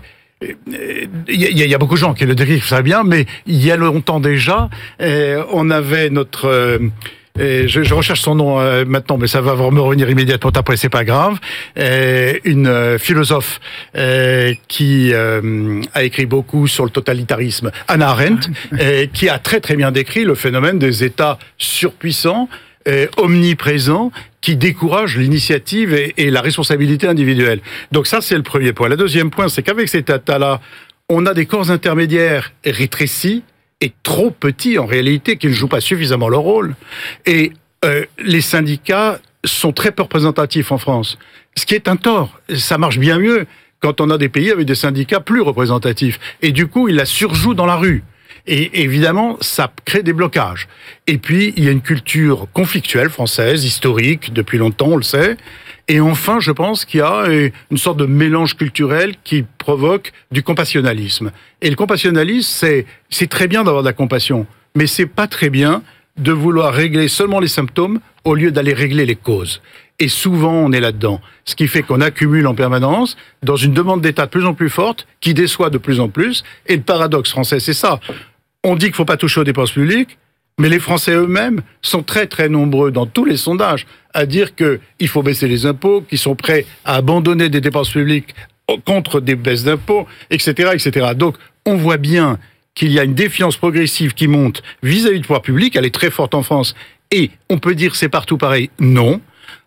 il y, y a beaucoup de gens qui le décrivent très bien, mais il y a longtemps déjà, euh, on avait notre... Euh, Et je, je recherche son nom euh, maintenant, mais ça va me revenir immédiatement après, c'est pas grave. Euh, une euh, philosophe euh, qui euh, a écrit beaucoup sur le totalitarisme, Hannah Arendt, euh, qui a très très bien décrit le phénomène des États surpuissants, euh, omniprésents, qui découragent l'initiative et, et la responsabilité individuelle. Donc ça, c'est le premier point. Le deuxième point, c'est qu'avec cet État-là, on a des corps intermédiaires rétrécis, et trop petits en réalité, qui ne jouent pas suffisamment leur rôle. Et euh, les syndicats sont très peu représentatifs en France, ce qui est un tort. Ça marche bien mieux quand on a des pays avec des syndicats plus représentatifs. Et du coup, ils la surjouent dans la rue. Et évidemment, ça crée des blocages. Et puis, il y a une culture conflictuelle française, historique, depuis longtemps, on le sait. Et enfin, je pense qu'il y a une sorte de mélange culturel qui provoque du compassionnalisme. Et le compassionnalisme, c'est, c'est très bien d'avoir de la compassion, mais c'est pas très bien de vouloir régler seulement les symptômes au lieu d'aller régler les causes. Et souvent, on est là-dedans. Ce qui fait qu'on accumule en permanence dans une demande d'État de plus en plus forte, qui déçoit de plus en plus. Et le paradoxe français, c'est ça. On dit qu'il ne faut pas toucher aux dépenses publiques, mais les Français eux-mêmes sont très très nombreux dans tous les sondages à dire qu'il faut baisser les impôts, qu'ils sont prêts à abandonner des dépenses publiques contre des baisses d'impôts, et cetera, et cetera. Donc, on voit bien qu'il y a une défiance progressive qui monte vis-à-vis du pouvoir public. Elle est très forte en France. Et on peut dire c'est partout pareil. Non.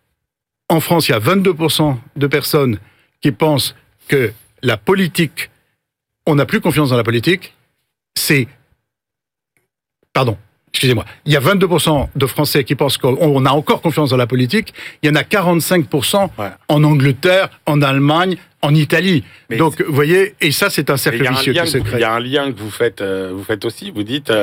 En France, il y a vingt-deux pour cent de personnes qui pensent que la politique, on n'a plus confiance dans la politique. C'est... Pardon. Excusez-moi, il y a vingt-deux pour cent de Français qui pensent qu'on a encore confiance dans la politique. Il y en a quarante-cinq pour cent ouais. en Angleterre, en Allemagne, en Italie. Mais Donc, vous voyez, et ça, c'est un cercle vicieux qui se crée. Il y a un lien que vous faites, euh, vous faites aussi. Vous dites, euh,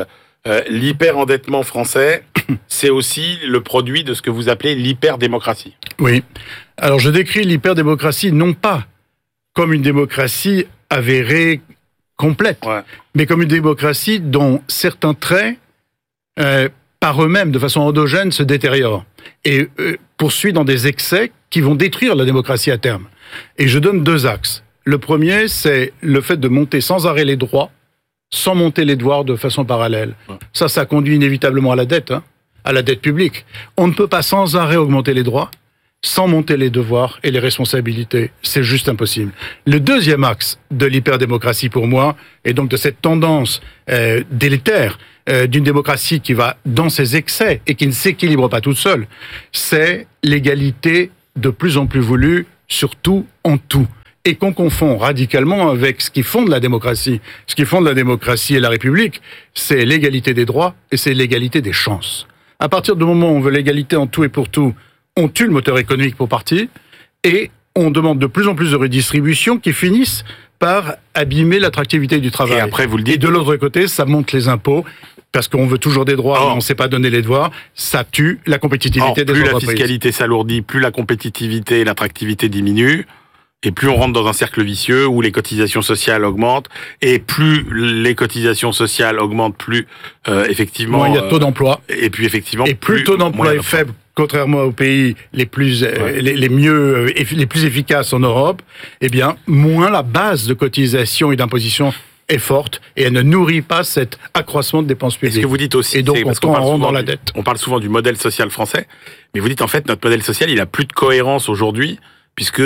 euh, l'hyper-endettement français, c'est aussi le produit de ce que vous appelez l'hyper-démocratie. Oui. Alors je décris l'hyper-démocratie non pas comme une démocratie avérée, complète, ouais. mais comme une démocratie dont certains traits, euh, par eux-mêmes, de façon endogène, se détériorent et euh, poursuivent dans des excès qui vont détruire la démocratie à terme. Et je donne deux axes. Le premier, c'est le fait de monter sans arrêt les droits, sans monter les devoirs de façon parallèle. Ouais. Ça, ça conduit inévitablement à la dette, hein, à la dette publique. On ne peut pas sans arrêt augmenter les droits, sans monter les devoirs et les responsabilités. C'est juste impossible. Le deuxième axe de l'hyperdémocratie pour moi, et donc de cette tendance euh, délétère euh, d'une démocratie qui va dans ses excès et qui ne s'équilibre pas toute seule, c'est l'égalité de plus en plus voulue, surtout en tout. Et qu'on confond radicalement avec ce qui fonde la démocratie. Ce qui fonde la démocratie et la République, c'est l'égalité des droits et c'est l'égalité des chances. À partir du moment où on veut l'égalité en tout et pour tout, on tue le moteur économique pour partie, et on demande de plus en plus de redistribution qui finissent par abîmer l'attractivité du travail. Et après, vous le dites. Et de l'autre côté, ça monte les impôts, parce qu'on veut toujours des droits, oh. mais on ne sait pas donner les devoirs, ça tue la compétitivité oh, des entreprises. Plus la fiscalité s'alourdit, plus la compétitivité et l'attractivité diminuent, et plus on rentre dans un cercle vicieux où les cotisations sociales augmentent, et plus les cotisations sociales augmentent, plus euh, effectivement... Moins il y a de taux d'emploi. Et puis effectivement... Et plus le taux d'emploi est faible, contrairement aux pays les plus, ouais. euh, les, les mieux, euh, les plus efficaces en Europe, eh bien, moins la base de cotisation et d'imposition est forte et elle ne nourrit pas cet accroissement de dépenses publiques. Et ce que vous dites aussi, et donc on tombe en rond dans la du, dette. On parle souvent du modèle social français, mais vous dites en fait notre modèle social, il a plus de cohérence aujourd'hui, puisque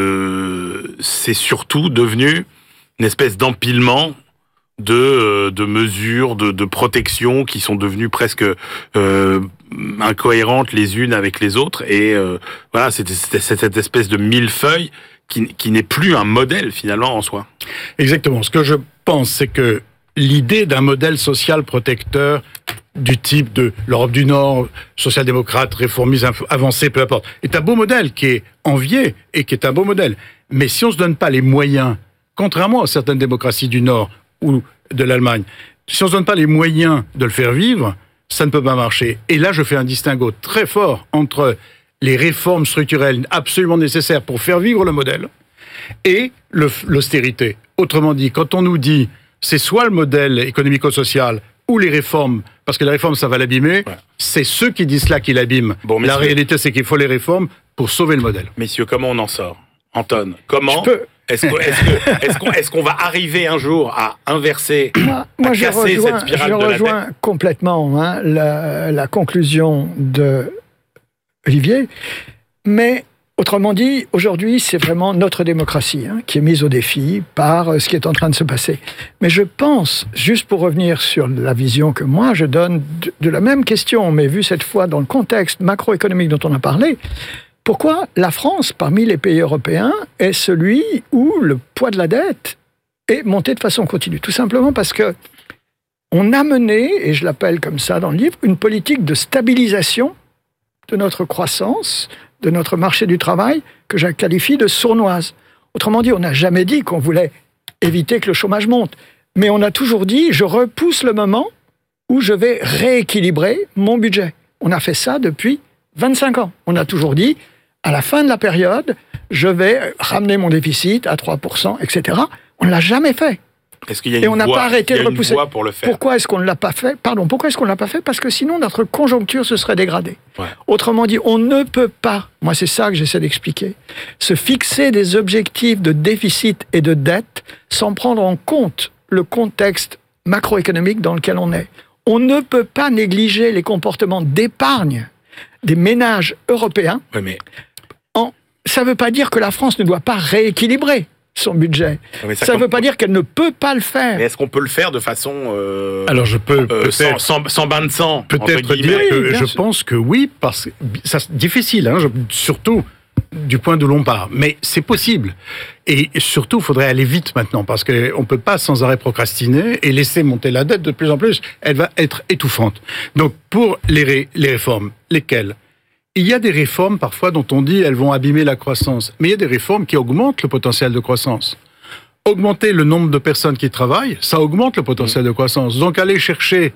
euh, c'est surtout devenu une espèce d'empilement de, euh, de mesures de, de protection qui sont devenues presque euh, incohérentes les unes avec les autres. Et euh, voilà, c'est, c'est, c'est cette espèce de millefeuille qui, qui n'est plus un modèle finalement en soi. Exactement. Ce que je pense, c'est que l'idée d'un modèle social protecteur du type de l'Europe du Nord, social-démocrate, réformiste, avancé, peu importe, est un beau modèle qui est envié et qui est un beau modèle. Mais si on ne se donne pas les moyens, contrairement à certaines démocraties du Nord ou de l'Allemagne, si on ne se donne pas les moyens de le faire vivre, ça ne peut pas marcher. Et là, je fais un distinguo très fort entre les réformes structurelles absolument nécessaires pour faire vivre le modèle et le, l'austérité. Autrement dit, quand on nous dit c'est soit le modèle économico-social ou les réformes, parce que les réformes, ça va l'abîmer, ouais. c'est ceux qui disent cela qui l'abîment. Bon, la réalité, c'est qu'il faut les réformes pour sauver le modèle. Messieurs, comment on en sort ? Anton, comment est-ce, que, est-ce, que, est-ce, qu'on, est-ce qu'on va arriver un jour à inverser, moi, moi, à casser rejoins, cette spirale je de la dette ? Je rejoins complètement hein, la, la conclusion de Olivier, mais autrement dit, aujourd'hui, c'est vraiment notre démocratie hein, qui est mise au défi par ce qui est en train de se passer. Mais je pense, juste pour revenir sur la vision que moi je donne de, de la même question, mais vue cette fois dans le contexte macroéconomique dont on a parlé, pourquoi la France, parmi les pays européens, est celui où le poids de la dette est monté de façon continue ? Tout simplement parce que on a mené, et je l'appelle comme ça dans le livre, une politique de stabilisation de notre croissance, de notre marché du travail, que je qualifie de sournoise. Autrement dit, on n'a jamais dit qu'on voulait éviter que le chômage monte, mais on a toujours dit, je repousse le moment où je vais rééquilibrer mon budget. On a fait ça depuis vingt-cinq ans. On a toujours dit, à la fin de la période, je vais ramener mon déficit à trois pour cent, et cetera. On ne l'a jamais fait. Est-ce qu'il y a une Et on n'a voie, pas arrêté de repousser. Pour le faire. Pourquoi est-ce qu'on ne l'a pas fait ? Pardon, pourquoi est-ce qu'on ne l'a pas fait ? Parce que sinon, notre conjoncture se serait dégradée. Ouais. Autrement dit, on ne peut pas, moi c'est ça que j'essaie d'expliquer, se fixer des objectifs de déficit et de dette sans prendre en compte le contexte macroéconomique dans lequel on est. On ne peut pas négliger les comportements d'épargne des ménages européens. Ouais, mais... en... Ça ne veut pas dire que la France ne doit pas rééquilibrer son budget. Ouais, ça ne veut pas dire qu'elle ne peut pas le faire. Mais est-ce qu'on peut le faire de façon... Euh, Alors je peux... Euh, sans, sans, sans bain de sang, peut-être dire que je sûr. pense que oui, parce que c'est difficile, hein, je, surtout du point d'où l'on part. Mais c'est possible. Et surtout, il faudrait aller vite maintenant, parce qu'on ne peut pas sans arrêt procrastiner et laisser monter la dette de plus en plus. Elle va être étouffante. Donc, pour les, ré, les réformes, lesquelles ? Il y a des réformes, parfois, dont on dit qu'elles vont abîmer la croissance. Mais il y a des réformes qui augmentent le potentiel de croissance. Augmenter le nombre de personnes qui travaillent, ça augmente le potentiel de croissance. Donc, aller chercher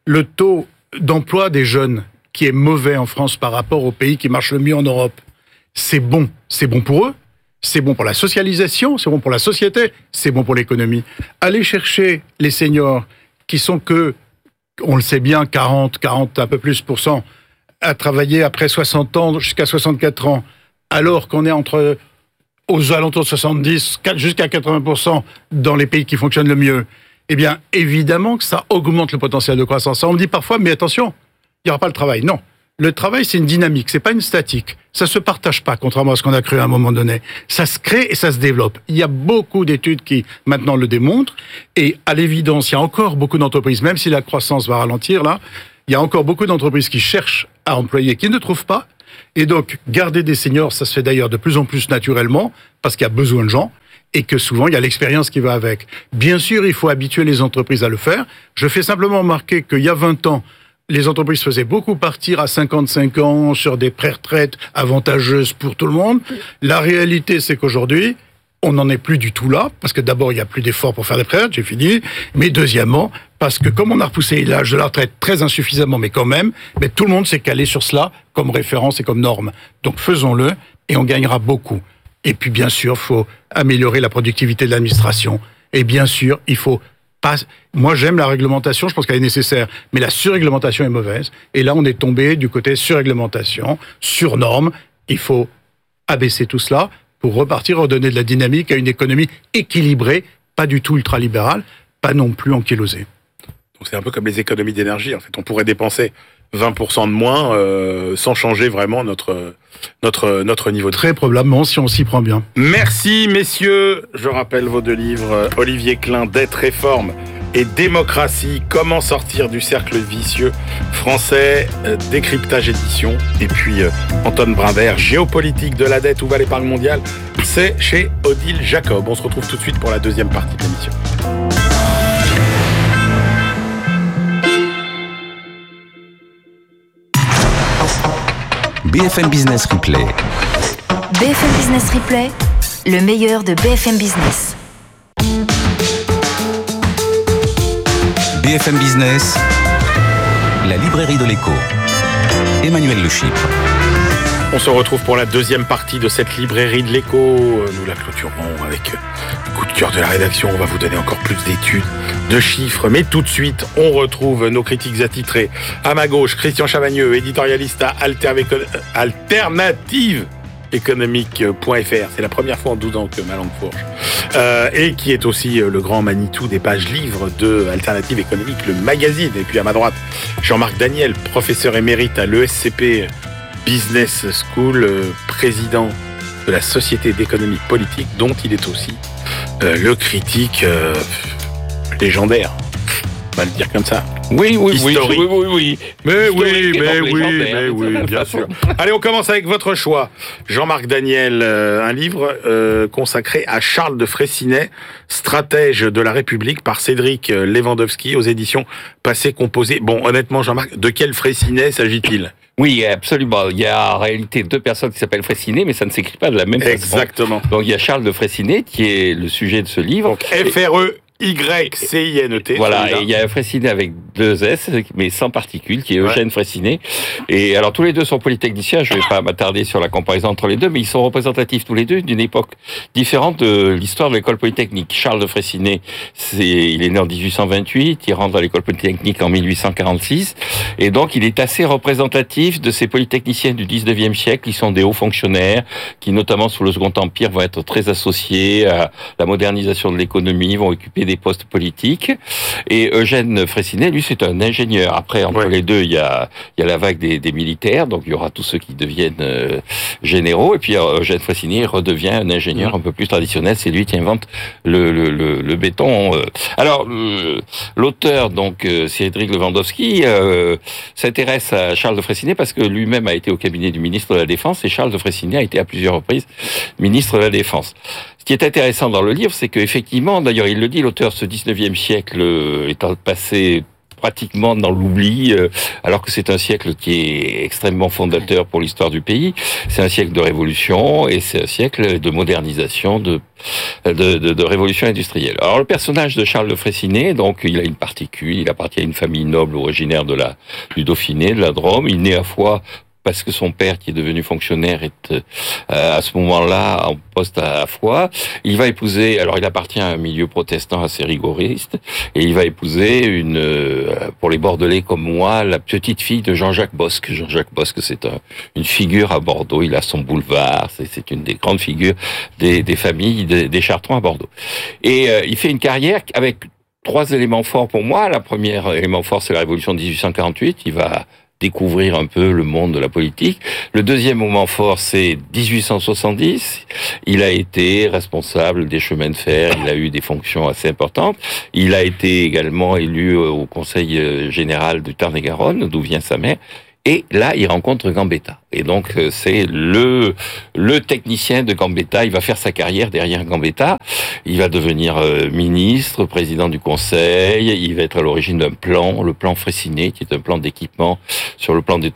le taux d'emploi des jeunes qui est mauvais en France par rapport aux pays qui marchent le mieux en Europe, c'est bon. C'est bon pour eux, c'est bon pour la socialisation, c'est bon pour la société, c'est bon pour l'économie. Aller chercher les seniors qui sont que, on le sait bien, quarante, quarante, un peu plus pour cent, à travailler après soixante ans jusqu'à soixante-quatre ans, alors qu'on est entre aux alentours de soixante-dix jusqu'à quatre-vingts pour cent dans les pays qui fonctionnent le mieux, eh bien, évidemment que ça augmente le potentiel de croissance. On me dit parfois, mais attention, il n'y aura pas le travail. Non. Le travail, c'est une dynamique, c'est pas une statique. Ça se partage pas, contrairement à ce qu'on a cru à un moment donné. Ça se crée et ça se développe. Il y a beaucoup d'études qui, maintenant, le démontrent. Et à l'évidence, il y a encore beaucoup d'entreprises, même si la croissance va ralentir, là, il y a encore beaucoup d'entreprises qui cherchent à employer, qui ne trouvent pas. Et donc, garder des seniors, ça se fait d'ailleurs de plus en plus naturellement, parce qu'il y a besoin de gens, et que souvent, il y a l'expérience qui va avec. Bien sûr, il faut habituer les entreprises à le faire. Je fais simplement remarquer qu'il y a vingt ans, les entreprises faisaient beaucoup partir à cinquante-cinq ans sur des pré-retraites avantageuses pour tout le monde. La réalité, c'est qu'aujourd'hui, on n'en est plus du tout là, parce que d'abord, il n'y a plus d'efforts pour faire des pré-retraites, j'ai fini, mais deuxièmement, parce que comme on a repoussé l'âge de la retraite très insuffisamment, mais quand même, mais tout le monde s'est calé sur cela comme référence et comme norme. Donc faisons-le, et on gagnera beaucoup. Et puis bien sûr, il faut améliorer la productivité de l'administration. Et bien sûr, il faut pas... Moi, j'aime la réglementation, je pense qu'elle est nécessaire, mais la surréglementation est mauvaise. Et là, on est tombé du côté surréglementation, surnorme. Il faut abaisser tout cela pour repartir, redonner de la dynamique à une économie équilibrée, pas du tout ultralibérale, pas non plus ankylosée. Donc c'est un peu comme les économies d'énergie. En fait, on pourrait dépenser vingt pour cent de moins euh, sans changer vraiment notre notre notre niveau de... Très probablement, si on s'y prend bien. Merci messieurs. Je rappelle vos deux livres, Olivier Klein, Dette, réforme et démocratie, comment sortir du cercle vicieux français, euh, décryptage édition, et puis euh, Antoine Brimbert, géopolitique de la dette, où va l'épargne mondiale, c'est chez Odile Jacob. On se retrouve tout de suite pour la deuxième partie de l'émission. B F M Business Replay. B F M Business Replay, le meilleur de B F M Business. B F M Business, la librairie de l'écho. Emmanuel Le Chypre. On se retrouve pour la deuxième partie de cette librairie de l'écho. Nous la clôturons avec le coup de cœur de la rédaction. On va vous donner encore plus d'études, de chiffres. Mais tout de suite, on retrouve nos critiques attitrés. À ma gauche, Christian Chavagneux, éditorialiste à Alternative économique point F R. C'est la première fois en douze ans que ma langue fourche. Euh, et qui est aussi le grand Manitou des pages livres de Alternative économique, le magazine. Et puis à ma droite, Jean-Marc Daniel, professeur émérite à l'E S C P Business School, euh, président de la Société d'économie politique, dont il est aussi euh, le critique euh, légendaire. On va le dire comme ça. Oui, oui, Historique. oui, oui, oui, oui. Mais oui, mais donc oui, légendaire, mais d'une oui, certaine bien façon. sûr. Allez, on commence avec votre choix. Jean-Marc Daniel, euh, un livre euh, consacré à Charles de Freycinet, stratège de la République, par Cédric Lewandowski, aux éditions Passé Composé. Bon, honnêtement, Jean-Marc, de quel Freycinet s'agit-il ? Oui, absolument. Il y a en réalité deux personnes qui s'appellent Freycinet, mais ça ne s'écrit pas de la même façon. Exactement. Donc il y a Charles de Freycinet, qui est le sujet de ce livre. Donc F R E Y C I N E T. Voilà, celui-là. et il y a un Freycinet avec deux S, mais sans particules, qui est Eugène Ouais. Freycinet. Et alors, tous les deux sont polytechniciens, je ne vais pas m'attarder sur la comparaison entre les deux, mais ils sont représentatifs tous les deux d'une époque différente de l'histoire de l'école polytechnique. Charles de Freycinet, c'est, il est né en dix-huit cent vingt-huit, il rentre à l'école polytechnique en mille huit cent quarante-six, et donc il est assez représentatif de ces polytechniciens du dix-neuvième siècle, qui sont des hauts fonctionnaires, qui notamment sous le Second Empire vont être très associés à la modernisation de l'économie, vont occuper des postes politiques. Et Eugène Freycinet, lui, c'est un ingénieur. Après, entre Ouais. les deux, il y a, il y a la vague des, des militaires, donc il y aura tous ceux qui deviennent euh, généraux. Et puis euh, Eugène Freycinet redevient un ingénieur Mmh. un peu plus traditionnel. C'est lui qui invente le, le, le, le béton. euh. Alors, euh, l'auteur, donc euh, Cédric Lewandowski, euh, s'intéresse à Charles de Freycinet parce que lui-même a été au cabinet du ministre de la Défense, et Charles de Freycinet a été à plusieurs reprises ministre de la Défense. Ce qui est intéressant dans le livre, c'est qu'effectivement, d'ailleurs il le dit, l'auteur, ce dix-neuvième siècle euh, étant passé pratiquement dans l'oubli, euh, alors que c'est un siècle qui est extrêmement fondateur pour l'histoire du pays. C'est un siècle de révolution et c'est un siècle de modernisation, de, de, de, de révolution industrielle. Alors le personnage de Charles de Freycinet, donc il a une particule, il appartient à une famille noble originaire de la, du Dauphiné, de la Drôme. Il naît à Foix parce que son père, qui est devenu fonctionnaire, est euh, à ce moment-là en poste à Foix. Il va épouser, alors il appartient à un milieu protestant assez rigoriste, et il va épouser une, euh, pour les Bordelais comme moi, la petite fille de Jean-Jacques Bosque. Jean-Jacques Bosque, c'est un, une figure à Bordeaux. Il a son boulevard. C'est, c'est une des grandes figures des, des familles des, des Chartrons à Bordeaux. Et euh, il fait une carrière avec trois éléments forts pour moi. La première élément fort, c'est la Révolution de dix-huit cent quarante-huit. Il va découvrir un peu le monde de la politique. Le deuxième moment fort, c'est dix-huit cent soixante-dix. Il a été responsable des chemins de fer, il a eu des fonctions assez importantes. Il a été également élu au Conseil général du Tarn-et-Garonne, d'où vient sa mère. Et là, il rencontre Gambetta. Et donc, c'est le le technicien de Gambetta. Il va faire sa carrière derrière Gambetta. Il va devenir euh, ministre, président du Conseil. Il va être à l'origine d'un plan, le plan Freycinet, qui est un plan d'équipement sur le plan des